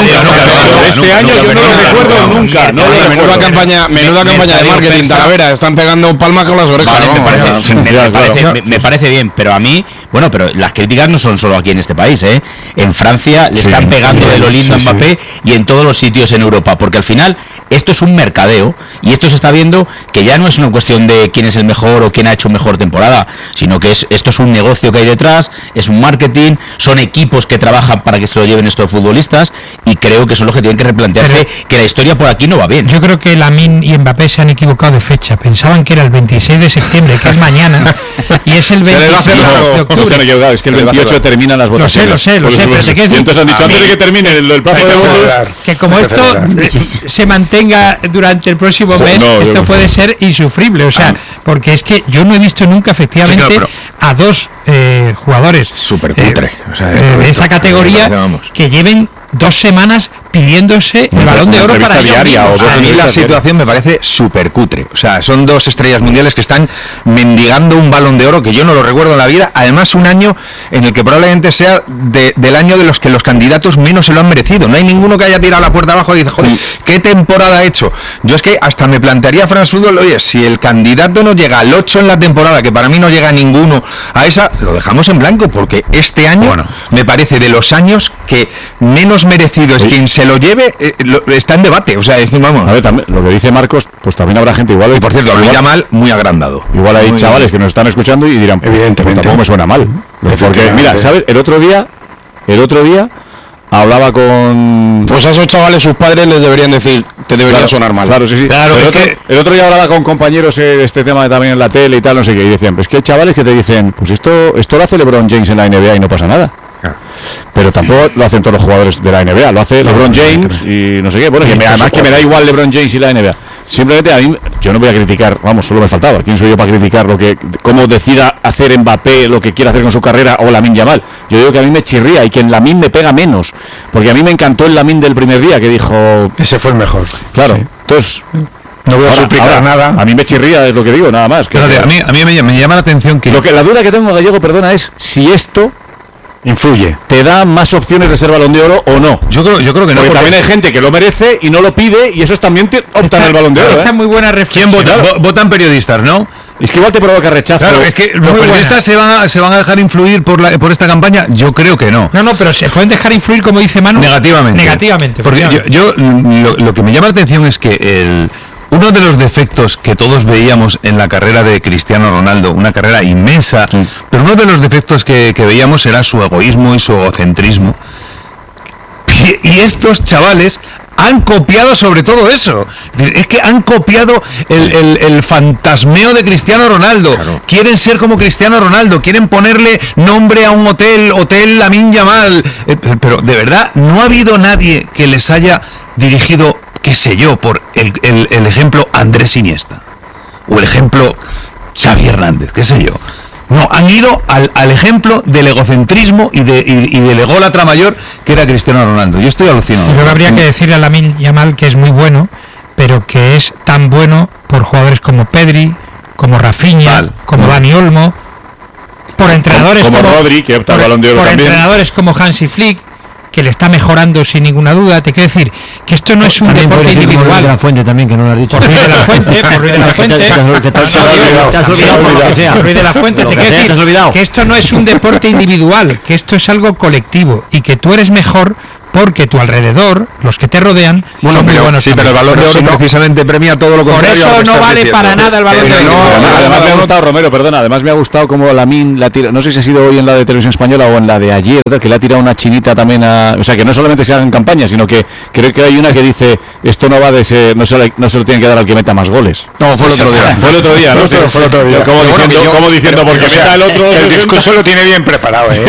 Este año yo no lo recuerdo nunca. Menuda campaña, menuda campaña de marketing, Talavera, están pegando palmas con las orejas. Vale, me, parece, me, me, parece, me, me parece bien, pero a mí, bueno, pero las críticas no son solo aquí en este país, ¿eh? En Francia le están pegando de lo lindo a Mbappé y en todos los sitios en Europa, porque al final esto es un mercadeo y esto se está viendo que ya no es una cuestión de quién es el mejor o quién ha hecho mejor temporada, sino que es esto es un negocio que hay detrás, es un marketing, son equipos que trabajan para que se lo lleven estos futbolistas y creo que son los que tienen que replantearse pero que la historia por aquí no va bien. Yo creo que Lamine y Mbappé se han equivocado de fecha, pensaban que era el veintiséis de septiembre, que es mañana, y es el veintiséis de octubre. Se han equivocado, es que el veintiocho terminan las votaciones. Lo sé, lo sé, lo sé, pero te y entonces han dicho antes de que termine el, el plazo de votos, que como esto se mantenga durante el próximo mes, no, esto puede ser insufrible, o sea, ah. porque es que yo no he visto nunca efectivamente sí, claro, a dos eh, jugadores súper cutre, eh, o sea, eh, de esta categoría que lleven dos semanas pidiéndose el Balón de Oro para diaria o a mí la situación me parece súper cutre, o sea, son dos estrellas mundiales que están mendigando un Balón de Oro que yo no lo recuerdo en la vida, además un año en el que probablemente sea de, del año de los que los candidatos menos se lo han merecido, no hay ninguno que haya tirado la puerta abajo y dice, joder, ¿qué temporada ha hecho? Yo es que hasta me plantearía France Football, oye, si el candidato no llega al ocho en la temporada, que para mí no llega ninguno a esa, lo dejamos en blanco, porque este año bueno. me parece de los años que menos merecido es sí. quien se lo lleve, eh, lo, está en debate, o sea, es, vamos. A ver, también, lo que dice Marcos, pues también habrá gente igual. Y por cierto, lo mal muy agrandado. Igual hay muy chavales bien. que nos están escuchando y dirán, pues, pues tampoco me suena mal. Porque, mira, ¿sabes? El otro día, el otro día, hablaba con... Pues a esos chavales sus padres les deberían decir, te debería claro, sonar mal. Claro, sí, sí. Claro, el, otro, que... el otro día hablaba con compañeros de este tema también en la tele y tal, no sé qué, y decían, pues que hay chavales que te dicen, pues esto, esto lo hace LeBron James en la N B A y no pasa nada. Pero tampoco lo hacen todos los jugadores de la N B A, lo hace LeBron James y no sé qué, bueno, que me, además que me da igual LeBron James y la N B A. Simplemente a mí, yo no voy a criticar, vamos, solo me faltaba, ¿quién soy yo para criticar lo que, cómo decida hacer Mbappé lo que quiera hacer con su carrera o Lamine Yamal? Yo digo que a mí me chirría y que en Lamine me pega menos, porque a mí me encantó el Lamine del primer día que dijo... Ese fue el mejor. Claro, sí. Entonces... No voy a ahora, suplicar ahora, nada. A mí me chirría, es lo que digo, nada más. Que, Fíjate, a mí, a mí me, me llama la atención que... Lo que la duda que tengo, Gallego, perdona, es si esto... influye, te da más opciones de ser Balón de Oro o no. Yo creo, yo creo que no. Porque, porque también hay gente que lo merece y no lo pide y esos también te optan al Balón de Oro. Está ¿eh? muy buena reflexión. ¿Quién vota? Claro. Votan periodistas, ¿no? Es que igual te provoca rechazo. Claro, es que los muy periodistas se van, a, se van a dejar influir por la, por esta campaña. Yo creo que no. No, no, pero se pueden dejar influir, como dice Manu. Negativamente. Negativamente. Porque yo, yo lo, lo que me llama la atención es que el uno de los defectos que todos veíamos en la carrera de Cristiano Ronaldo, una carrera inmensa, sí. pero uno de los defectos que, que veíamos era su egoísmo y su egocentrismo. Y, y estos chavales han copiado sobre todo eso. Es que han copiado el, el, el fantasmeo de Cristiano Ronaldo. Claro. Quieren ser como Cristiano Ronaldo, quieren ponerle nombre a un hotel, Hotel Lamine Yamal. Eh, pero de verdad, no ha habido nadie que les haya dirigido, qué sé yo, por el, el, el ejemplo Andrés Iniesta. O el ejemplo Xavi Hernández, qué sé yo. No, han ido al, al ejemplo del egocentrismo y, de, y, y del ególatra mayor que era Cristiano Ronaldo. Yo estoy alucinado. Yo creo que habría que decirle a Lamine Yamal que es muy bueno, pero que es tan bueno por jugadores como Pedri, como Rafinha, Mal. como Dani Olmo, por entrenadores como, como, como Rodri, que opta al Balón de Oro por también. entrenadores como Hansi Flick, que le está mejorando sin ninguna duda. Te quiero decir que esto no es un también deporte individual. Ruiz de la Fuente también, que no lo has dicho. Por Ruiz de la Fuente, por Ruiz de la Fuente. Te has olvidado por lo que sea. Ruiz de la Fuente, te quiero decir que esto no es un deporte individual, que esto es algo colectivo y que tú eres mejor porque tu alrededor, los que te rodean, bueno, son pero, muy buenos. Sí, pero el Balón de Oro no, precisamente premia todo lo contrario. Por eso no vale diciendo. para nada el Balón de Oro. No, además, además me ha gustado, Romero, perdona, además me ha gustado como Lamine la tira, no sé si ha sido hoy en la de Televisión Española o en la de ayer, que le ha tirado una chinita también a, o sea, que no solamente se hagan campañas, sino que creo que hay una que dice, esto no va de ser, no se, le, no se lo tienen que dar al que meta más goles. No, fue el otro día. Fue el otro día, ¿no? Fue el otro día. Como diciendo, como diciendo porque meta el otro. El discurso lo tiene bien preparado, ¿eh?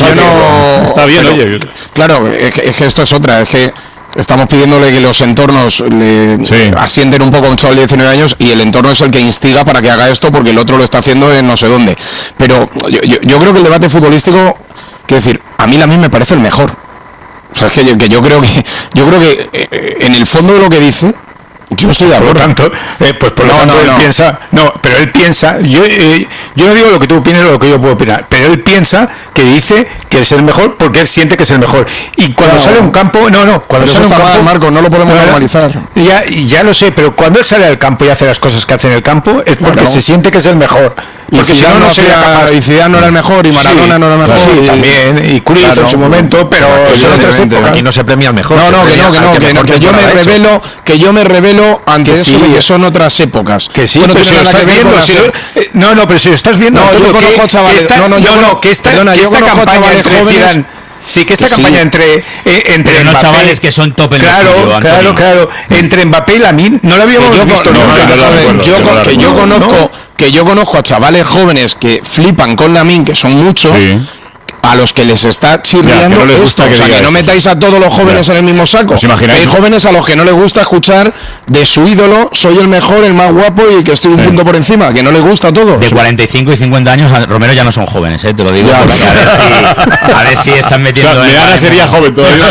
Está bien, oye. Claro, es que esto es otra, es que estamos pidiéndole que los entornos le sí. asienten un poco a un chaval de diecinueve años y el entorno es el que instiga para que haga esto porque el otro lo está haciendo en no sé dónde. Pero yo, yo, yo creo que el debate futbolístico, quiero decir, a mí Lamine me parece el mejor. O sea, es que yo, que yo creo que yo creo que eh, en el fondo de lo que dice, yo estoy de acuerdo. Por lo tanto, eh, pues por lo no, tanto no, él no. piensa, no, pero él piensa, yo eh, yo no digo lo que tú opines o lo que yo puedo opinar, pero él piensa que dice que es el mejor porque él siente que es el mejor. Y cuando no, sale a un campo, no, no, cuando sale a un campo, mal, Marco, no lo podemos no, normalizar. Ya, ya lo sé, pero cuando él sale al campo y hace las cosas que hace en el campo es porque claro. se siente que es el mejor. Porque si no, no sería capaz. Y Zidane no era el mejor, y Maradona sí, no era el mejor. Sí, y, también, y Cruyff claro, en su momento, pero son otras épocas. Aquí no se premia al mejor. No, no, que no, que no, que, no, que yo me revelo, que yo me revelo ante eso de que son otras épocas. Que sí, pero si lo estás viendo, no, no, pero si lo estás viendo, no, yo conozco chavales, no, no, yo no, que esta campaña entre Zidane. Sí, que esta sí. campaña entre eh, entre pero no Mbappé, chavales que son top en claro, el suyo, claro, claro, entre Mbappé y Lamine no lo habíamos yo, visto no, nunca. No, no, no, yo, yo, que yo conozco, ¿no? que yo conozco a chavales jóvenes que flipan con Lamine, que son muchos. Sí. A los que les está chirriando ya, que no esto, o sea, que, que no metáis a todos los jóvenes ya. en el mismo saco. Hay jóvenes a los que no les gusta escuchar de su ídolo, soy el mejor, el más guapo y que estoy un sí. punto por encima, que no les gusta a todos. De cuarenta y cinco y cincuenta años, Romero ya no son jóvenes, ¿eh? Te lo digo. Ya, porque a, ver si, a ver si están metiendo... O sea, Meana sería joven todavía.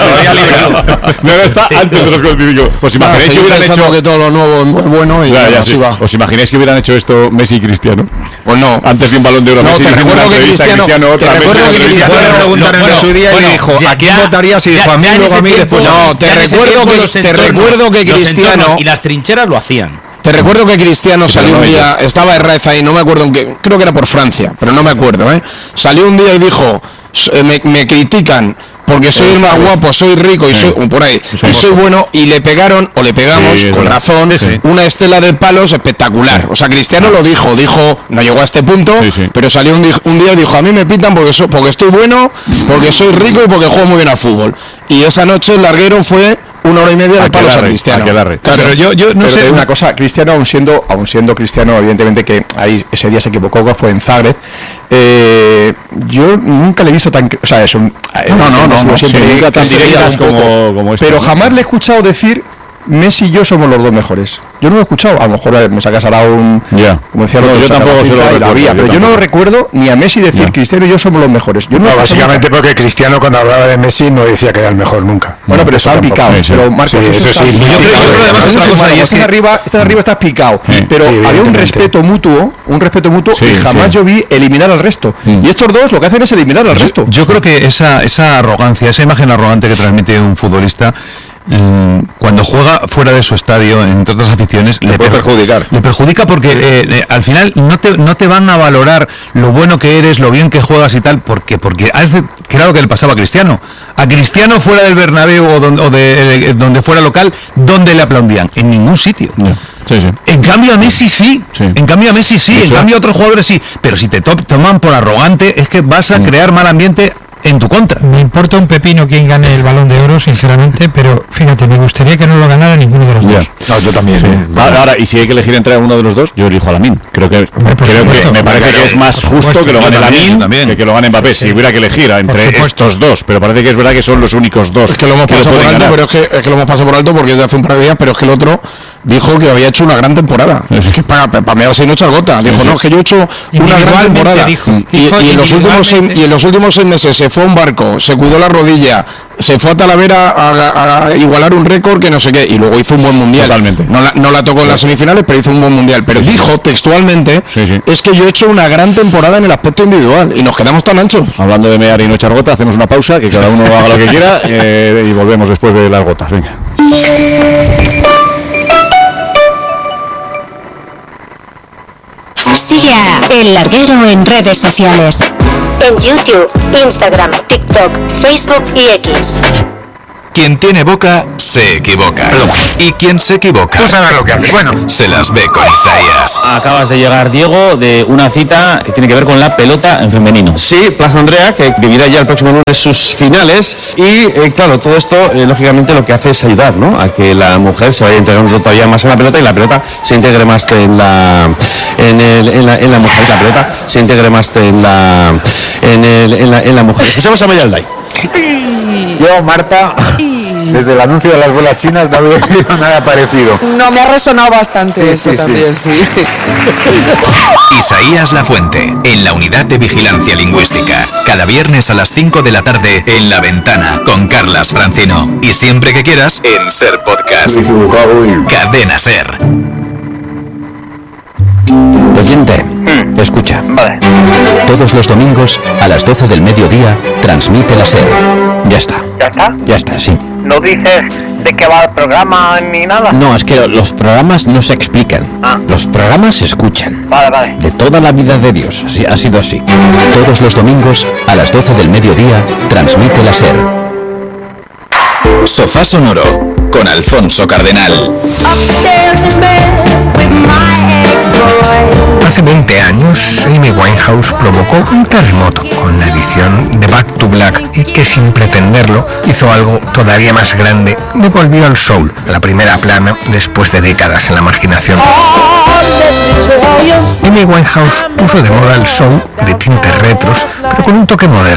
Meana está antes de los cuarenta y cinco. ¿Os imagináis que hubieran hecho que todo lo nuevo es bueno y ya, ya, sí. va. ¿Os imagináis que hubieran hecho esto Messi y Cristiano? Pues no. Antes de un Balón de Oro, no, Messi, te recuerdo que Cristiano, otra Cristiano le preguntaron en su día y dijo, ¿a quién votarías? Y dijo, a mí, luego a mí, después... No, te recuerdo que te recuerdo que Cristiano... Y las trincheras lo hacían. Te recuerdo que Cristiano salió un día, estaba Herrera ahí, no me acuerdo en qué, creo que era por Francia, pero no me acuerdo, ¿eh? Salió un día y dijo, me, me critican porque soy el más guapo, soy rico y sí. soy por ahí y soy bueno, y le pegaron o le pegamos sí, con razón sí. una estela de palos espectacular. Sí. O sea, Cristiano lo dijo, dijo, no llegó a este punto, sí, sí. pero salió un, un día y dijo, a mí me pitan porque soy, porque estoy bueno, porque soy rico y porque juego muy bien al fútbol. Y esa noche el larguero fue una hora y media de palos a Cristiano. Claro, pero yo, yo no pero sé una cosa, Cristiano aún siendo, aún siendo Cristiano, evidentemente que ahí ese día se equivocó, que fue en Zagreb. Eh, yo nunca le he visto tan, o sea, es un no, no, no, no, no siempre sí, nunca tan directas como, como este, pero ¿no? jamás le he escuchado decir Messi y yo somos los dos mejores. Yo no lo he escuchado, a lo mejor me sacas ahora un... Yeah. Como decía, no, yo tampoco se lo la vía, pero yo, yo no lo recuerdo ni a Messi decir yeah. Cristiano y yo somos los mejores. Yo no, no básicamente nunca. Porque Cristiano cuando hablaba de Messi no decía que era el mejor nunca. Bueno, no, pero estaba picado. Sí, sí. Pero Marcos, sí, eso, eso sí. Yo creo que además es una cosa, y es que arriba, estás arriba, estás picado. Pero había un respeto mutuo, un respeto mutuo y jamás yo vi eliminar al resto. Y estos dos lo que hacen es eliminar al resto. Yo creo que esa esa arrogancia, esa imagen arrogante que transmite un futbolista cuando juega fuera de su estadio, entre otras aficiones, le, le puede perjudicar. Le perjudica porque eh, eh, al final no te no te van a valorar lo bueno que eres, lo bien que juegas y tal, porque porque has de, que era lo que le pasaba a Cristiano. A Cristiano fuera del Bernabéu o, don, o de, de, de donde fuera local, ¿dónde le aplaudían? En ningún sitio. Yeah. Sí, sí. En cambio a Messi sí, sí. en cambio a Messi sí, sí en sí. cambio a otros jugadores sí, pero si te to toman por arrogante es que vas a sí. crear mal ambiente en tu contra. Me importa un pepino quién gane el Balón de Oro, sinceramente, pero fíjate, me gustaría que no lo ganara ninguno de los Ya. dos. No, yo también. Sí. Ahora, ahora, y si hay que elegir entre uno de los dos, yo elijo a Lamine. Creo que, creo que me parece que es más justo que lo gane Lamine que que lo gane Mbappé. Si hubiera que elegir entre estos dos, pero parece que es verdad que son los únicos dos. Es que lo hemos que pasado lo por alto, ganar. pero es que, es que lo hemos pasado por alto porque es de hace un par de días, pero es que el otro dijo que había hecho una gran temporada. Es que para, para mí así no echar gota. Dijo, sí. no, es que yo he hecho una gran temporada. Dijo, y, dijo y, en los últimos seis, y en los últimos seis meses se fue a un barco, se cuidó la rodilla, se fue a Talavera a, a, a igualar un récord que no sé qué, y luego hizo un buen mundial. Totalmente. No la, no la tocó en las semifinales, pero hizo un buen mundial. Pero Sí, dijo sí. textualmente, Sí, sí. es que yo he hecho una gran temporada en el aspecto individual, y nos quedamos tan anchos. Hablando de mear y no echar gota, hacemos una pausa, que cada uno haga lo que quiera eh, y volvemos después de las gotas. Venga. Sigue a El Larguero en redes sociales. En YouTube, Instagram, TikTok, Facebook y X. Quien tiene boca, se equivoca. Y quien se equivoca, Tú sabes lo que haces. Bueno, se las ve con Isaías. Acabas de llegar, Diego, de una cita que tiene que ver con la pelota en femenino. Sí, Plaza Andrea, que vivirá ya el próximo lunes sus finales. Y eh, claro, todo esto, eh, lógicamente, lo que hace es ayudar, ¿no?, a que la mujer se vaya integrando todavía más en la pelota y la pelota se integre más en la en, el, en, la, en la mujer. La pelota se integre más en la en, el, en, la, en la mujer. Escuchamos a Mayalday. yo, Marta, desde el anuncio de las bolas chinas no había visto nada parecido. No, me ha resonado bastante Sí, eso sí, también, sí. Isaías Lafuente, en la Unidad de Vigilancia Lingüística. Cada viernes a las cinco de la tarde en La Ventana, con Carlas Francino. Y siempre que quieras, en Ser Podcast. Cadena Ser. Oyente, escucha. Vale. Todos los domingos a las doce del mediodía transmite la SER. Ya está. ¿Ya está? Ya está, sí. ¿No dices de qué va el programa ni nada? No, es que los programas no se explican. Ah. Los programas se escuchan. Vale, vale. De toda la vida de Dios. Así, ha sido así. Todos los domingos a las doce del mediodía transmite la SER. Sofá Sonoro, con Alfonso Cardenal. Hace veinte años, Amy Winehouse provocó un terremoto con la edición de Back to Black y que sin pretenderlo hizo algo todavía más grande. Devolvió al soul a la primera plana después de décadas en la marginación. Amy Winehouse puso de moda el soul de tintes retros, pero con un toque moderno.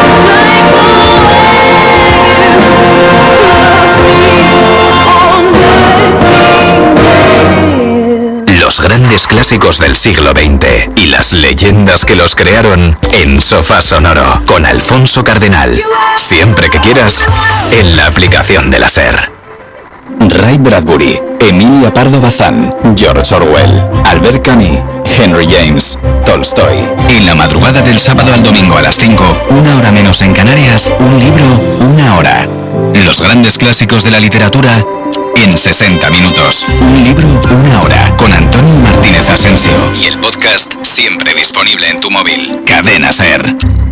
Los grandes clásicos del siglo veinte y las leyendas que los crearon en Sofá Sonoro, con Alfonso Cardenal. Siempre que quieras, en la aplicación de la SER. Ray Bradbury, Emilia Pardo Bazán, George Orwell, Albert Camus, Henry James, Tolstoy. En la madrugada del sábado al domingo a las cinco, una hora menos en Canarias, un libro, una hora. Los grandes clásicos de la literatura en sesenta minutos. Un libro, una hora, con Antonio Martínez Asensio. Y el podcast siempre disponible en tu móvil. Cadena SER.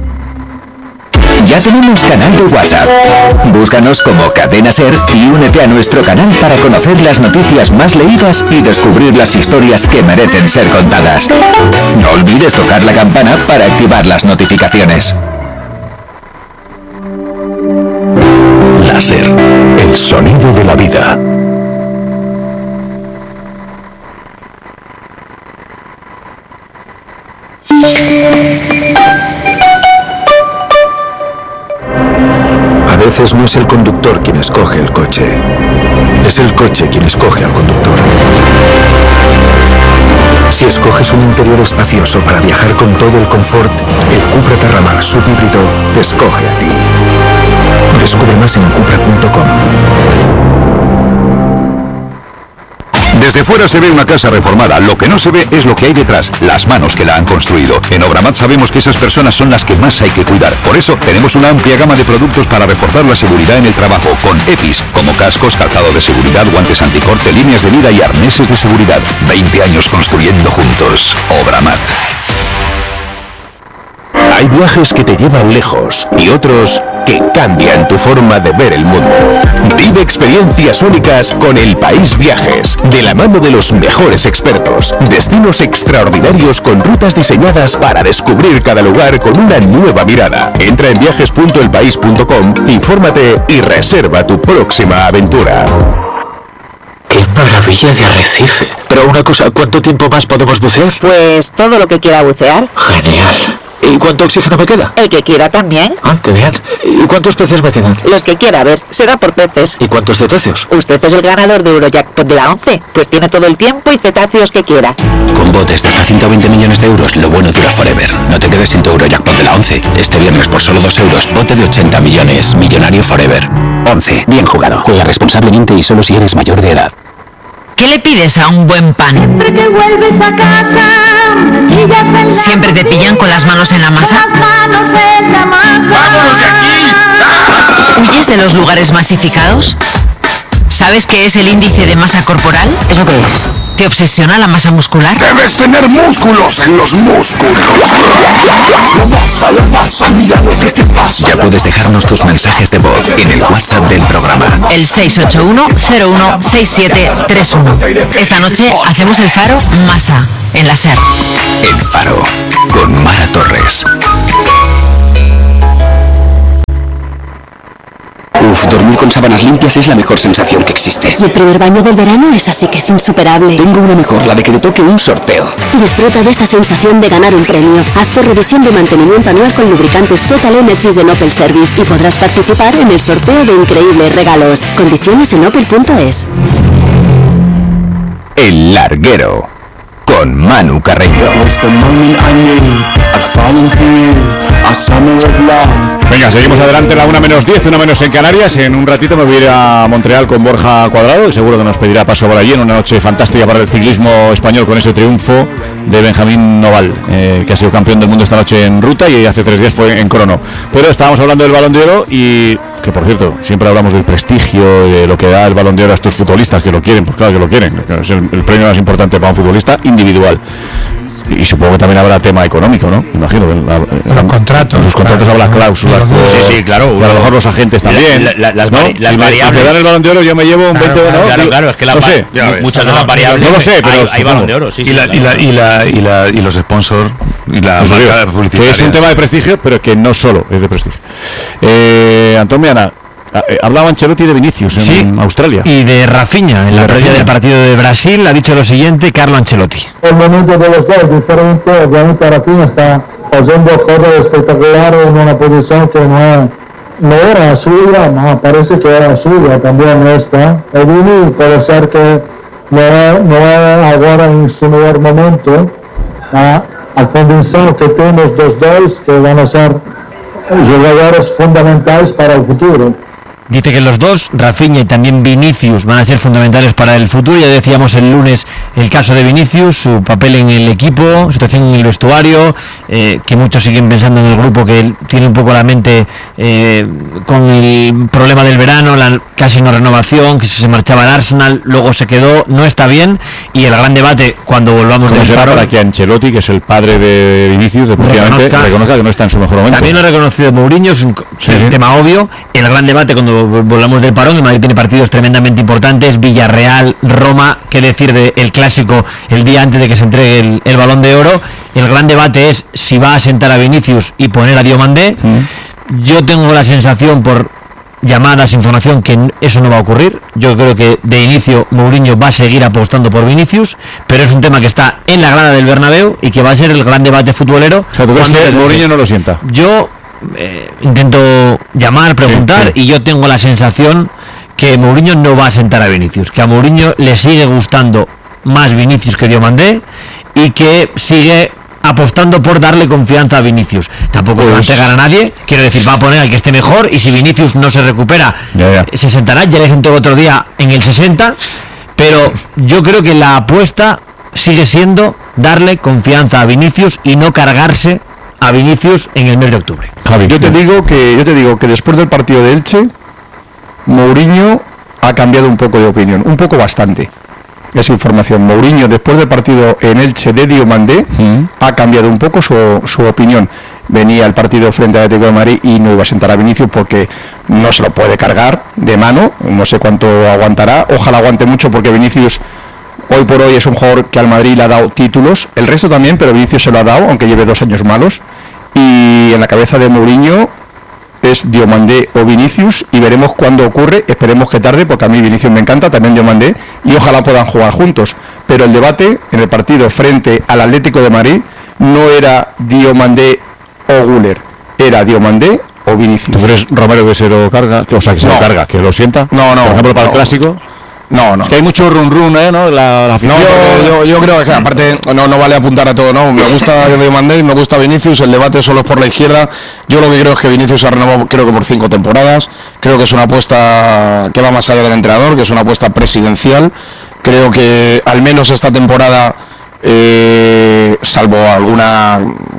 Ya tenemos canal de WhatsApp. Búscanos como Cadena Ser y únete a nuestro canal para conocer las noticias más leídas y descubrir las historias que merecen ser contadas. No olvides tocar la campana para activar las notificaciones. Láser, el sonido de la vida. A veces no es el conductor quien escoge el coche, es el coche quien escoge al conductor. Si escoges un interior espacioso para viajar con todo el confort, el Cupra Terramar subhíbrido te escoge a ti. Descubre más en cupra punto com. Desde fuera se ve una casa reformada, lo que no se ve es lo que hay detrás, las manos que la han construido. En Obramat sabemos que esas personas son las que más hay que cuidar. Por eso tenemos una amplia gama de productos para reforzar la seguridad en el trabajo, con EPIs, como cascos, calzado de seguridad, guantes anticorte, líneas de vida y arneses de seguridad. veinte años construyendo juntos. Obramat. Hay viajes que te llevan lejos y otros que cambian tu forma de ver el mundo. Vive experiencias únicas con El País Viajes, de la mano de los mejores expertos. Destinos extraordinarios con rutas diseñadas para descubrir cada lugar con una nueva mirada. Entra en viajes punto el país punto com, infórmate y reserva tu próxima aventura. ¡Qué maravilla de arrecife! Pero una cosa, ¿cuánto tiempo más podemos bucear? Pues todo lo que quiera bucear. Genial. ¿Y cuánto oxígeno me queda? El que quiera también. Ah, qué bien. ¿Y cuántos peces me quedan? Los que quiera, a ver, será por peces. ¿Y cuántos cetáceos? Usted es el ganador de Eurojackpot de la once, pues tiene todo el tiempo y cetáceos que quiera. Con botes de hasta ciento veinte millones de euros, lo bueno dura forever. No te quedes sin tu Eurojackpot de la once. Este viernes por solo dos euros, bote de ochenta millones. Millonario forever. once. Bien jugado. Juega responsablemente y solo si eres mayor de edad. ¿Qué le pides a un buen pan? Siempre que vuelves a casa, ¿Siempre te pillan con las manos en la masa? Las manos en la masa. ¡Vámonos de aquí! ¿Huyes de los lugares masificados? ¿Sabes qué es el índice de masa corporal? ¿Eso qué es? ¿Te obsesiona la masa muscular? Debes tener músculos en los músculos. La masa, la masa, mira lo que te pasa. Ya puedes dejarnos tus mensajes de voz en el WhatsApp del programa. El seis ocho uno cero uno seis siete tres uno. Esta noche hacemos el faro Masa, en la SER. El Faro, con Mara Torres. Uf, dormir con sábanas limpias es la mejor sensación que existe. Y el primer baño del verano es así que es insuperable. Tengo una mejor, la de que te toque un sorteo. Disfruta de esa sensación de ganar un premio. Haz tu revisión de mantenimiento anual con lubricantes Total Energies de Opel Service y podrás participar en el sorteo de increíbles regalos. Condiciones en opel punto es. El Larguero, con Manu Carreño. Venga, seguimos adelante, la una menos diez, una menos en Canarias. En un ratito me voy a ir a Montreal con Borja Cuadrado y seguro que nos pedirá paso por allí en una noche fantástica para el ciclismo español con ese triunfo de Benjamín Noval, eh, que ha sido campeón del mundo esta noche en ruta y hace tres días fue en crono. Pero estábamos hablando del Balón de Oro y que, por cierto, siempre hablamos del prestigio, de lo que da el Balón de Oro a estos futbolistas que lo quieren, pues claro que lo quieren, es el, el premio más importante para un futbolista individual. Y supongo que también habrá tema económico, ¿no? Imagino. La, la, los contratos. Los contratos claro, habrá cláusulas. Por, sí, sí, claro. Y a lo mejor los agentes también. La, la, las, ¿no? las y variables. Si me dan el Balón de Oro, yo me llevo un claro, veinte, claro, ¿no? Claro, claro, es que la, no sé, muchas de las variables. No lo sé, pero hay, hay Balón de Oro, sí. Y, la, y, la, y, la, y, la, y los sponsors y la pues marca publicitaria. Que es un tema de prestigio, pero que no solo es de prestigio. Eh, Antonio Ana. Hablaba Ancelotti de Vinicius en sí, Australia. Y de Rafinha, en la previa del partido de Brasil, ha dicho lo siguiente Carlo Ancelotti. El momento de los dos es diferente, obviamente Rafinha está haciendo cosas espectaculares en una posición que no, no era suya, no, parece que era suya también esta. El Vini puede ser que no es, no es ahora en su mejor momento, a, a condición que tenemos los dos que van a ser jugadores fundamentales para el futuro. Dice que los dos, Rafinha y también Vinicius, van a ser fundamentales para el futuro. Ya decíamos el lunes el caso de Vinicius, su papel en el equipo, situación en el vestuario, eh, que muchos siguen pensando en el grupo que tiene un poco la mente eh, con el problema del verano, la casi no renovación, que se marchaba al Arsenal, luego se quedó, no está bien, y el gran debate cuando volvamos del paro, para que Ancelotti, que es el padre de Vinicius, deportivamente, reconozca, reconozca que no está en su mejor momento. También lo ha reconocido Mourinho, es un, sí, es un tema obvio. El gran debate cuando volvamos del parón, el Madrid tiene partidos tremendamente importantes, Villarreal, Roma, qué decir del clásico el día antes de que se entregue el, el Balón de Oro. El gran debate es si va a sentar a Vinicius y poner a Diomandé. Mm. Yo tengo la sensación, por llamadas, información, que eso no va a ocurrir. Yo creo que de inicio Mourinho va a seguir apostando por Vinicius, pero es un tema que está en la grada del Bernabéu y que va a ser el gran debate futbolero. O sea, ¿tú crees que Mourinho no lo sienta? Yo Eh, intento llamar, preguntar, sí, sí. y yo tengo la sensación que Mourinho no va a sentar a Vinicius, que a Mourinho le sigue gustando más Vinicius que Diomandé y que sigue apostando por darle confianza a Vinicius. Tampoco pues, se va a entregar a nadie, quiero decir, va a poner al que esté mejor, y si Vinicius no se recupera, ya, ya. se sentará. Ya le sentó el otro día en el sesenta, pero yo creo que la apuesta sigue siendo darle confianza a Vinicius y no cargarse a Vinicius en el mes de octubre. Javi, yo te digo que yo te digo que después del partido de Elche, Mourinho ha cambiado un poco de opinión, un poco bastante. Esa información. Mourinho, después del partido en Elche de Diomandé, mm. ha cambiado un poco su, su opinión. venía el partido frente al Atlético de Madrid y no iba a sentar a Vinicius porque no se lo puede cargar de mano, no sé cuánto aguantará, ojalá aguante mucho porque Vinicius hoy por hoy es un jugador que al Madrid le ha dado títulos, el resto también, pero Vinicius se lo ha dado, aunque lleve dos años malos, y en la cabeza de Mourinho es Diomandé o Vinicius y veremos cuándo ocurre, esperemos que tarde porque a mí Vinicius me encanta, también Diomandé, y ojalá puedan jugar juntos, pero el debate en el partido frente al Atlético de Madrid no era Diomandé o Güler, era Diomandé o Vinicius. ¿Tú crees, Romero, que se lo carga? O sea, que se no. lo carga, que lo sienta. No, no. Por ejemplo, para no. el clásico. No, no. Es que hay mucho run run, ¿eh? ¿No? La, la afición. No, yo, yo creo que aparte no, no vale apuntar a todo, ¿no? Me gusta Diomandé, me gusta Vinicius, el debate solo es por la izquierda. Yo lo que creo es que Vinicius ha renovado, creo que por cinco temporadas. Creo que es una apuesta que va más allá del entrenador, que es una apuesta presidencial. Creo que al menos esta temporada, eh, salvo alguna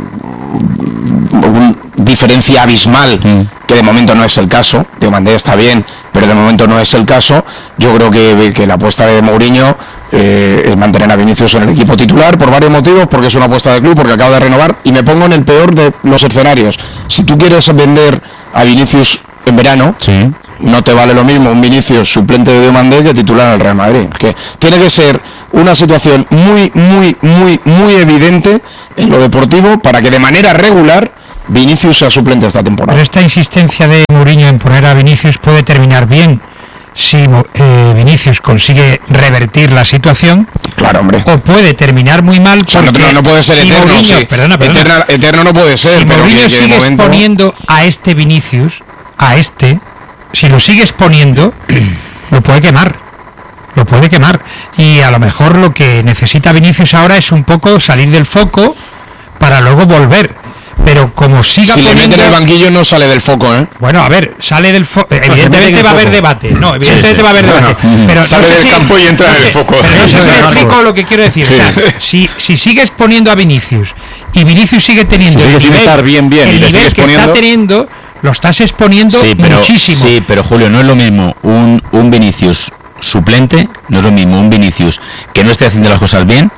algún diferencia abismal, mm. que de momento no es el caso, Diomandé está bien, pero de momento no es el caso, yo creo que, que la apuesta de Mourinho eh, es mantener a Vinicius en el equipo titular por varios motivos, porque es una apuesta de club, porque acaba de renovar, y me pongo en el peor de los escenarios. Si tú quieres vender a Vinicius en verano, sí. no te vale lo mismo un Vinicius suplente de Diomandé que titular en el Real Madrid. Que tiene que ser una situación muy, muy, muy, muy evidente en lo deportivo para que de manera regular Vinicius sea suplente esta temporada. Pero esta insistencia de Mourinho en poner a Vinicius puede terminar bien si eh, Vinicius consigue revertir la situación. Claro, hombre. O puede terminar muy mal. O sea, no, no, no puede ser si eterno. Mourinho, Sí. Perdona, perdona. Eterna, eterno no puede ser. Si pero Mourinho que, que sigue momento... exponiendo a este Vinicius, a este, si lo sigue exponiendo, lo puede quemar. Lo puede quemar. Y a lo mejor lo que necesita Vinicius ahora es un poco salir del foco para luego volver. Pero como siga si poniendo... le meten el banquillo no sale del foco, ¿eh? Bueno, a ver, sale del foco. Evidentemente va a haber debate. No, evidentemente sí, sí. va a haber debate. Bueno, pero sale no sé del si, campo y entra no en sé, el foco. Pero no sé si me explico lo que quiero decir. Sí. O sea, si, si sigues poniendo a Vinicius y Vinicius sigue teniendo Si sigue el sin nivel, estar bien, bien, el y le nivel sigues que poniendo... está teniendo, lo estás exponiendo sí, pero, muchísimo. Sí, pero Julio, no es lo mismo un, un Vinicius suplente, no es lo mismo un Vinicius que no esté haciendo las cosas bien,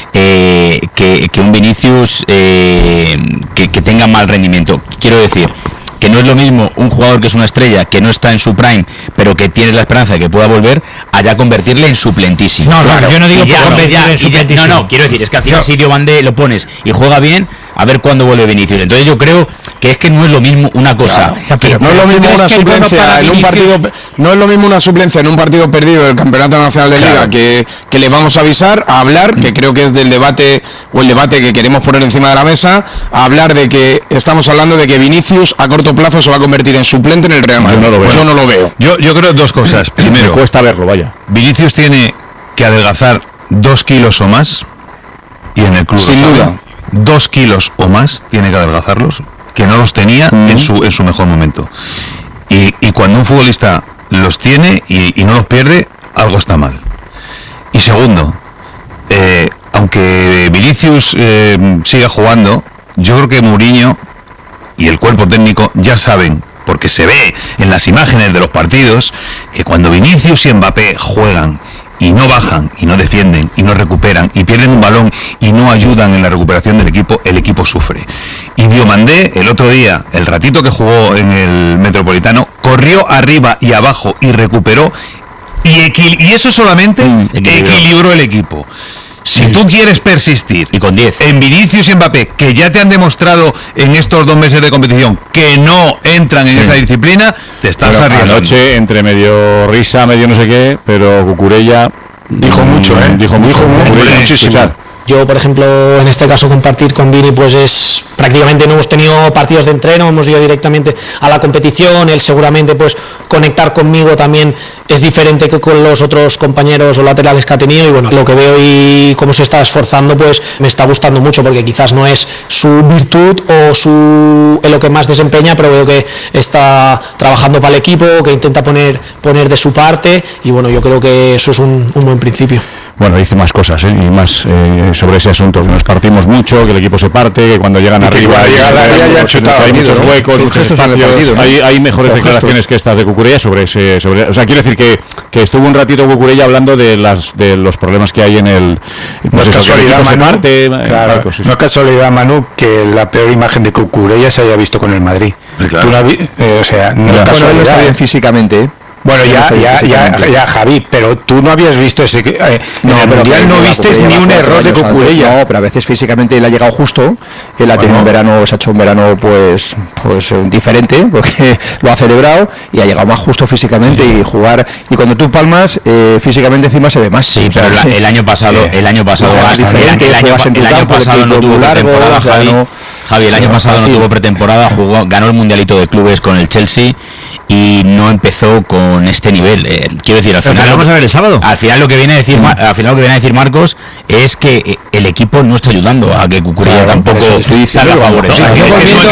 eh, que, que un Vinicius eh, que, que tenga mal rendimiento. Quiero decir que no es lo mismo un jugador que es una estrella, que no está en su prime, pero que tiene la esperanza de que pueda volver, allá convertirle en suplentísimo. No, claro, yo no digo Y ya, por convertirle ya, en y ya, suplentísimo. No, no, quiero decir, es que al final si Diomandé lo pones y juega bien, a ver cuándo vuelve Vinicius. Entonces yo creo que es que no es lo mismo una cosa. Claro, que, no es lo mismo una suplencia en un partido, no es lo mismo una suplencia en un partido perdido del Campeonato Nacional de Liga, claro, que, que le vamos a avisar, a hablar, que creo que es del debate o el debate que queremos poner encima de la mesa, a hablar de que estamos hablando de que Vinicius a corto plazo se va a convertir en suplente en el Real Madrid. Yo no lo veo. Yo no lo veo. Yo, yo creo dos cosas. Primero, me cuesta verlo, vaya. Vinicius tiene que adelgazar dos kilos o más, y en el club sin duda. Dos kilos o más tiene que adelgazarlos, que no los tenía mm. en su en su mejor momento. Y, y cuando un futbolista los tiene y, y no los pierde, algo está mal. Y segundo, eh, aunque Vinicius eh, siga jugando, yo creo que Mourinho y el cuerpo técnico ya saben, porque se ve en las imágenes de los partidos, que cuando Vinicius y Mbappé juegan y no bajan, y no defienden, y no recuperan, y pierden un balón y no ayudan en la recuperación del equipo, el equipo sufre. Y Diomandé, el otro día, el ratito que jugó en el Metropolitano, corrió arriba y abajo y recuperó, y, equil- y eso solamente mm, equilibró el equipo. Si tú quieres persistir y con diez en Vinicius y Mbappé, que ya te han demostrado en estos dos meses de competición que no entran en sí. esa disciplina, te estás pero arriesgando. Anoche, entre medio risa, medio no sé qué, pero Cucurella dijo mucho, ¿eh? Dijo mucho, mucho muchísimo. Yo, por ejemplo, en este caso compartir con Vini, pues es prácticamente no hemos tenido partidos de entreno, hemos ido directamente a la competición. Él seguramente pues conectar conmigo también es diferente que con los otros compañeros o laterales que ha tenido, y bueno, lo que veo y cómo se está esforzando pues me está gustando mucho, porque quizás no es su virtud o su en lo que más desempeña, pero veo que está trabajando para el equipo, que intenta poner poner de su parte, y bueno, yo creo que eso es un, un buen principio. Bueno, dice más cosas, ¿eh? Y más eh, sobre ese asunto, que nos partimos mucho, que el equipo se parte, que cuando llegan y arriba hay, hay, hay, hay muchos huecos, ¿no? muchos espacios, partido, ¿no? hay, hay mejores Los declaraciones gestos. que estas de Cucurella Cucurella sobre ese, sobre, o sea, quiero decir que, que estuvo un ratito Cucurella hablando de las de los problemas que hay en el, no es casualidad, Manu, parte, claro, Marcos, sí, no es casualidad, Manu, que la peor imagen de Cucurella se haya visto con el Madrid. Claro. La vi, eh, o sea, no es casualidad. Bueno, está bien físicamente, ¿eh? Bueno, ya, ya, ya, ya, Javi, pero tú no habías visto ese... Eh, no, en el Mundial no viste ni un error de Cucurella. No, pero a veces físicamente él ha llegado justo, él ha tenido un verano, se ha hecho un verano pues pues diferente, porque lo ha celebrado y ha llegado más justo físicamente sí. y jugar... Y cuando tú palmas, eh, físicamente encima se ve más. Sí, pero la, el año pasado, el año pasado, no, el, el, el año, el año pasado no tuvo pretemporada, Javi, Javi, el año no, pasado no tuvo pretemporada, jugó, ganó el Mundialito de Clubes con el Chelsea y no empezó con este nivel. Eh, quiero decir, al final vamos a ver el sábado. Al final lo que viene a decir, mm. al final lo que viene a decir Marcos es que el equipo no está ayudando a que Cucurella claro, tampoco salga favorecido. Es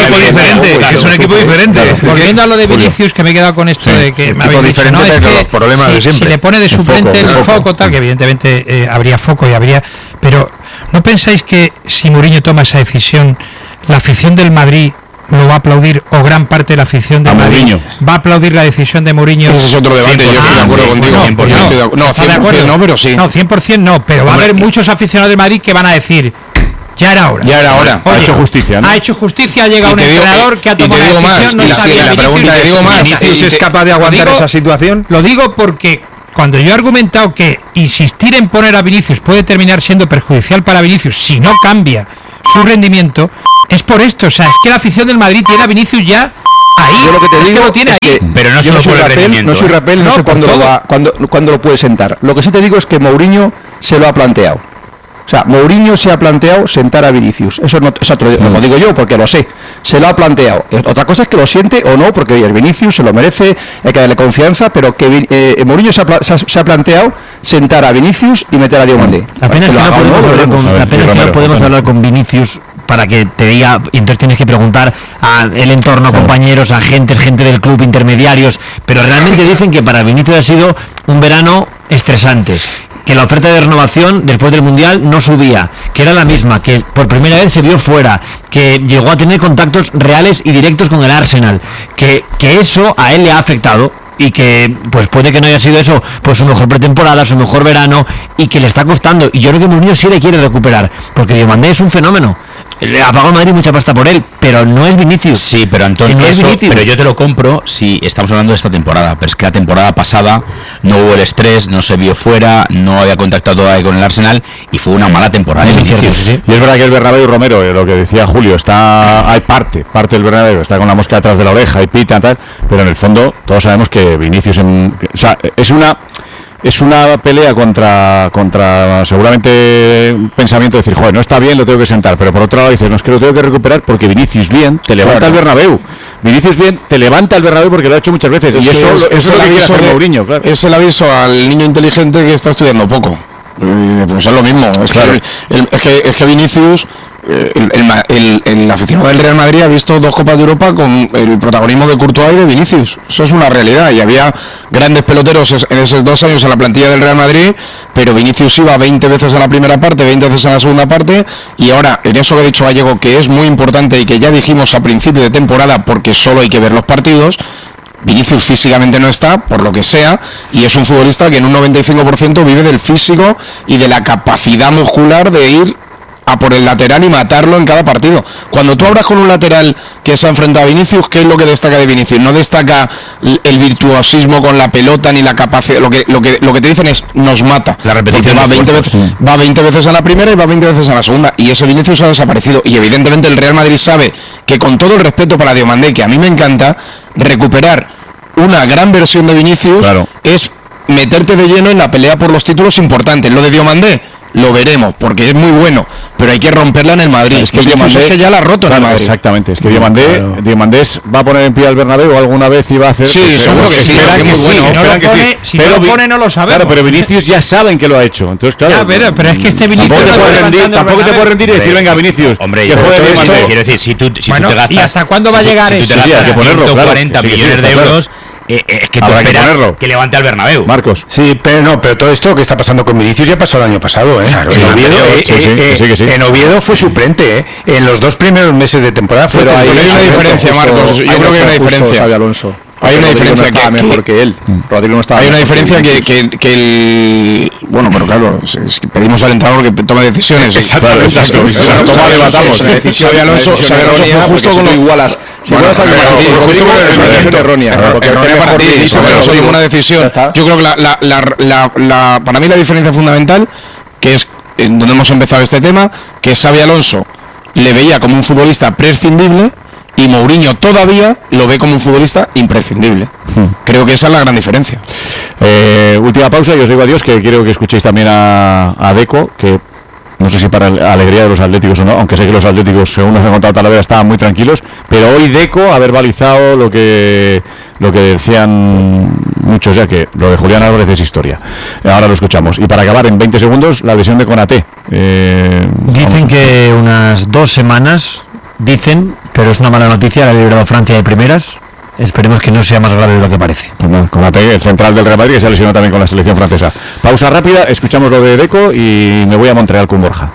un equipo diferente. Volviendo a lo de Vinicius, que me he quedado con esto sí, de que me habéis dicho, no, es que los problemas si, de siempre. Si le pone de suplente el, foco, el foco, foco tal, que evidentemente eh, habría foco y habría, pero ¿no pensáis que si Mourinho toma esa decisión, la afición del Madrid lo va a aplaudir, o gran parte de la afición de Madrid Mourinho va a aplaudir la decisión de Mourinho? Ese es otro debate, yo estoy de acuerdo sí, contigo. No, cien por ciento no, cien por ciento no, pero sí. No, cien por ciento no, pero va a haber muchos aficionados de Madrid que van a decir, ya era hora. Ya era hora. Oye, ha hecho justicia, ¿no? Ha hecho justicia, ha llegado un entrenador que ha tomado una decisión, no está bien. La pregunta te digo más, ¿Vinicius es capaz de aguantar esa situación? Lo digo porque cuando yo he argumentado que insistir en poner a Vinicius puede terminar siendo perjudicial para Vinicius si no cambia su rendimiento, es por esto, o sea, es que la afición del Madrid tiene a Vinicius ya ahí. Yo lo que te digo es que lo tiene es ahí. Que pero no, no soy Rapel, no soy Rapel, no, no sé cuándo lo va, cuándo, cuándo lo puede sentar. Lo que sí te digo es que Mourinho se lo ha planteado. O sea, Mourinho se ha planteado sentar a Vinicius. Eso no es otro, no lo digo yo porque lo sé. Se lo ha planteado. Otra cosa es que lo siente o no, porque oye, el Vinicius se lo merece, hay que darle confianza, pero que eh, Mourinho se ha, se ha planteado sentar a Vinicius y meter a Diomandé. Apenas que no podemos, hablar con, ver, apenas que no podemos hablar con Vinicius para que te diga, entonces tienes que preguntar al entorno, compañeros, agentes, gente del club, intermediarios, pero realmente dicen que para Vinicius ha sido un verano estresante, que la oferta de renovación después del Mundial no subía, que era la misma, que por primera vez se vio fuera, que llegó a tener contactos reales y directos con el Arsenal, que, que eso a él le ha afectado y que pues puede que no haya sido eso pues su mejor pretemporada, su mejor verano y que le está costando, y yo creo que Mourinho sí le quiere recuperar, porque Diomandé es un fenómeno. Le ha pagado Madrid mucha pasta por él, pero no es Vinicius. Sí, pero Antonio, no eso, pero yo te lo compro si estamos hablando de esta temporada. Pero es que la temporada pasada no hubo el estrés, no se vio fuera, no había contactado todavía con el Arsenal y fue una mala temporada de Vinicius. Sí. Y es verdad que el Bernabéu, Romero, lo que decía Julio, está hay parte, parte del Bernabéu, está con la mosca detrás de la oreja y pita tal, pero en el fondo todos sabemos que Vinicius, en, o sea, es una es una pelea contra contra seguramente un pensamiento de decir, joder, no está bien, lo tengo que sentar, pero por otro lado dices, no, es que lo tengo que recuperar porque Vinicius bien te levanta claro. el Bernabéu. Vinicius bien te levanta el Bernabéu porque lo ha hecho muchas veces. Es y eso es, eso es lo que quiere hacer Mourinho, claro. Es el aviso al niño inteligente que está estudiando poco. Pues es lo mismo. Es, claro. que, el, es, que, es que Vinicius, el, el, el, el aficionado del Real Madrid ha visto dos Copas de Europa con el protagonismo de Courtois y de Vinicius. Eso es una realidad. Y había grandes peloteros en esos dos años en la plantilla del Real Madrid, pero Vinicius iba veinte veces en la primera parte, veinte veces en la segunda parte, y ahora, en eso que ha dicho Gallego, que es muy importante y que ya dijimos a principio de temporada, porque solo hay que ver los partidos, Vinicius físicamente no está, por lo que sea, y es un futbolista que en un noventa y cinco por ciento vive del físico y de la capacidad muscular de ir a por el lateral y matarlo en cada partido. Cuando tú hablas con un lateral que se ha enfrentado a Vinicius, ¿qué es lo que destaca de Vinicius? No destaca el virtuosismo con la pelota ni la capacidad, lo que lo que lo que te dicen es nos mata. La repetición va veinte veces, sí. va veinte veces a la primera y va veinte veces a la segunda, y ese Vinicius ha desaparecido, y evidentemente el Real Madrid sabe que, con todo el respeto para Diomandé, que a mí me encanta, recuperar una gran versión de Vinicius claro. es meterte de lleno en la pelea por los títulos importantes. Lo de Diomandé lo veremos, porque es muy bueno, pero hay que romperla en el Madrid. Es que Diomandé es que ya la ha roto claro, en el Madrid. Exactamente, es que Diomandé, claro. Diomandé va a poner en pie al Bernabéu alguna vez y va a hacer. Sí, pues, seguro que sí. Esperan que, que sí. Bueno, esperan no lo que pone, sí. Si pero, no lo pone, no lo sabemos. Claro, pero Vinicius ya saben que lo ha hecho. Entonces, claro. Ya, pero, pero es que este Vinicius tampoco te puedes rendir, tampoco te puedes rendir y decir, venga, Vinicius. Hombre, que juegue Diomandé. Quiero decir, si tú si bueno, tú te gastas. ¿Y hasta cuándo va a llegar eso? Si tú te gastas ciento cuarenta millones de euros. Eh, eh, es que tú esperas que, que levante al Bernabéu. Marcos. Sí, pero no, pero todo esto que está pasando con Vinicius ya pasó el año pasado, ¿eh? Claro, en, Oviedo, eh, sí, sí, eh, sí, sí, sí. en Oviedo fue suplente, ¿eh? En los dos primeros meses de temporada fue. Pero hay una diferencia, Marcos. Yo creo que hay una diferencia. Alonso. Hay una Rodrigo diferencia no estaba que, mejor que, que él. Rodrigo no estaba hay una mejor diferencia que, que, que, que el bueno, pero claro, es, es que pedimos al entrenador que tome decisiones. Exactamente, exacto. Toma debatamos. Xabi Alonso fue justo con lo igualas. Si igualas al Madrid, Rodrigo es una decisión errónea. Errónea para ti, Xabi Alonso tomó una decisión. Yo creo que la, la, la, la, la, para mí la diferencia fundamental, que es en donde hemos empezado este tema, que Xabi Alonso le veía como un futbolista prescindible y Mourinho todavía lo ve como un futbolista imprescindible. Hmm. Creo que esa es la gran diferencia. Eh, última pausa y os digo adiós, que quiero que escuchéis también a, a Deco, que no sé si para la alegría de los atléticos o no, aunque sé que los atléticos, según nos ha contado Talavera, estaban muy tranquilos, pero hoy Deco ha verbalizado lo que lo que decían muchos ya, que lo de Julián Álvarez es historia. Ahora lo escuchamos. Y para acabar en veinte segundos, la lesión de Konaté. Eh, Dicen que unas dos semanas, dicen, pero es una mala noticia, la ha librado Francia de primeras. Esperemos que no sea más grave de lo que parece. Bueno, Konaté, el central del Real Madrid, que se ha lesionado también con la selección francesa. Pausa rápida, escuchamos lo de Deco y me voy a Montreal con Borja.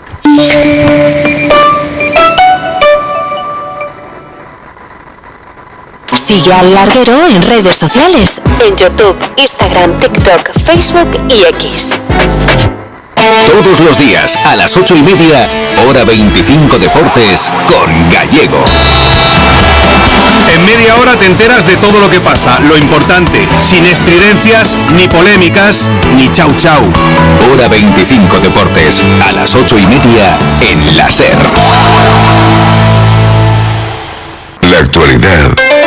Sigue al Larguero en redes sociales, en YouTube, Instagram, TikTok, Facebook y X. Todos los días, a las ocho y media, hora veinticinco Deportes, con Gallego. En media hora te enteras de todo lo que pasa, lo importante, sin estridencias, ni polémicas, ni chau chau. Hora veinticinco Deportes, a las ocho y media, en la SER. La actualidad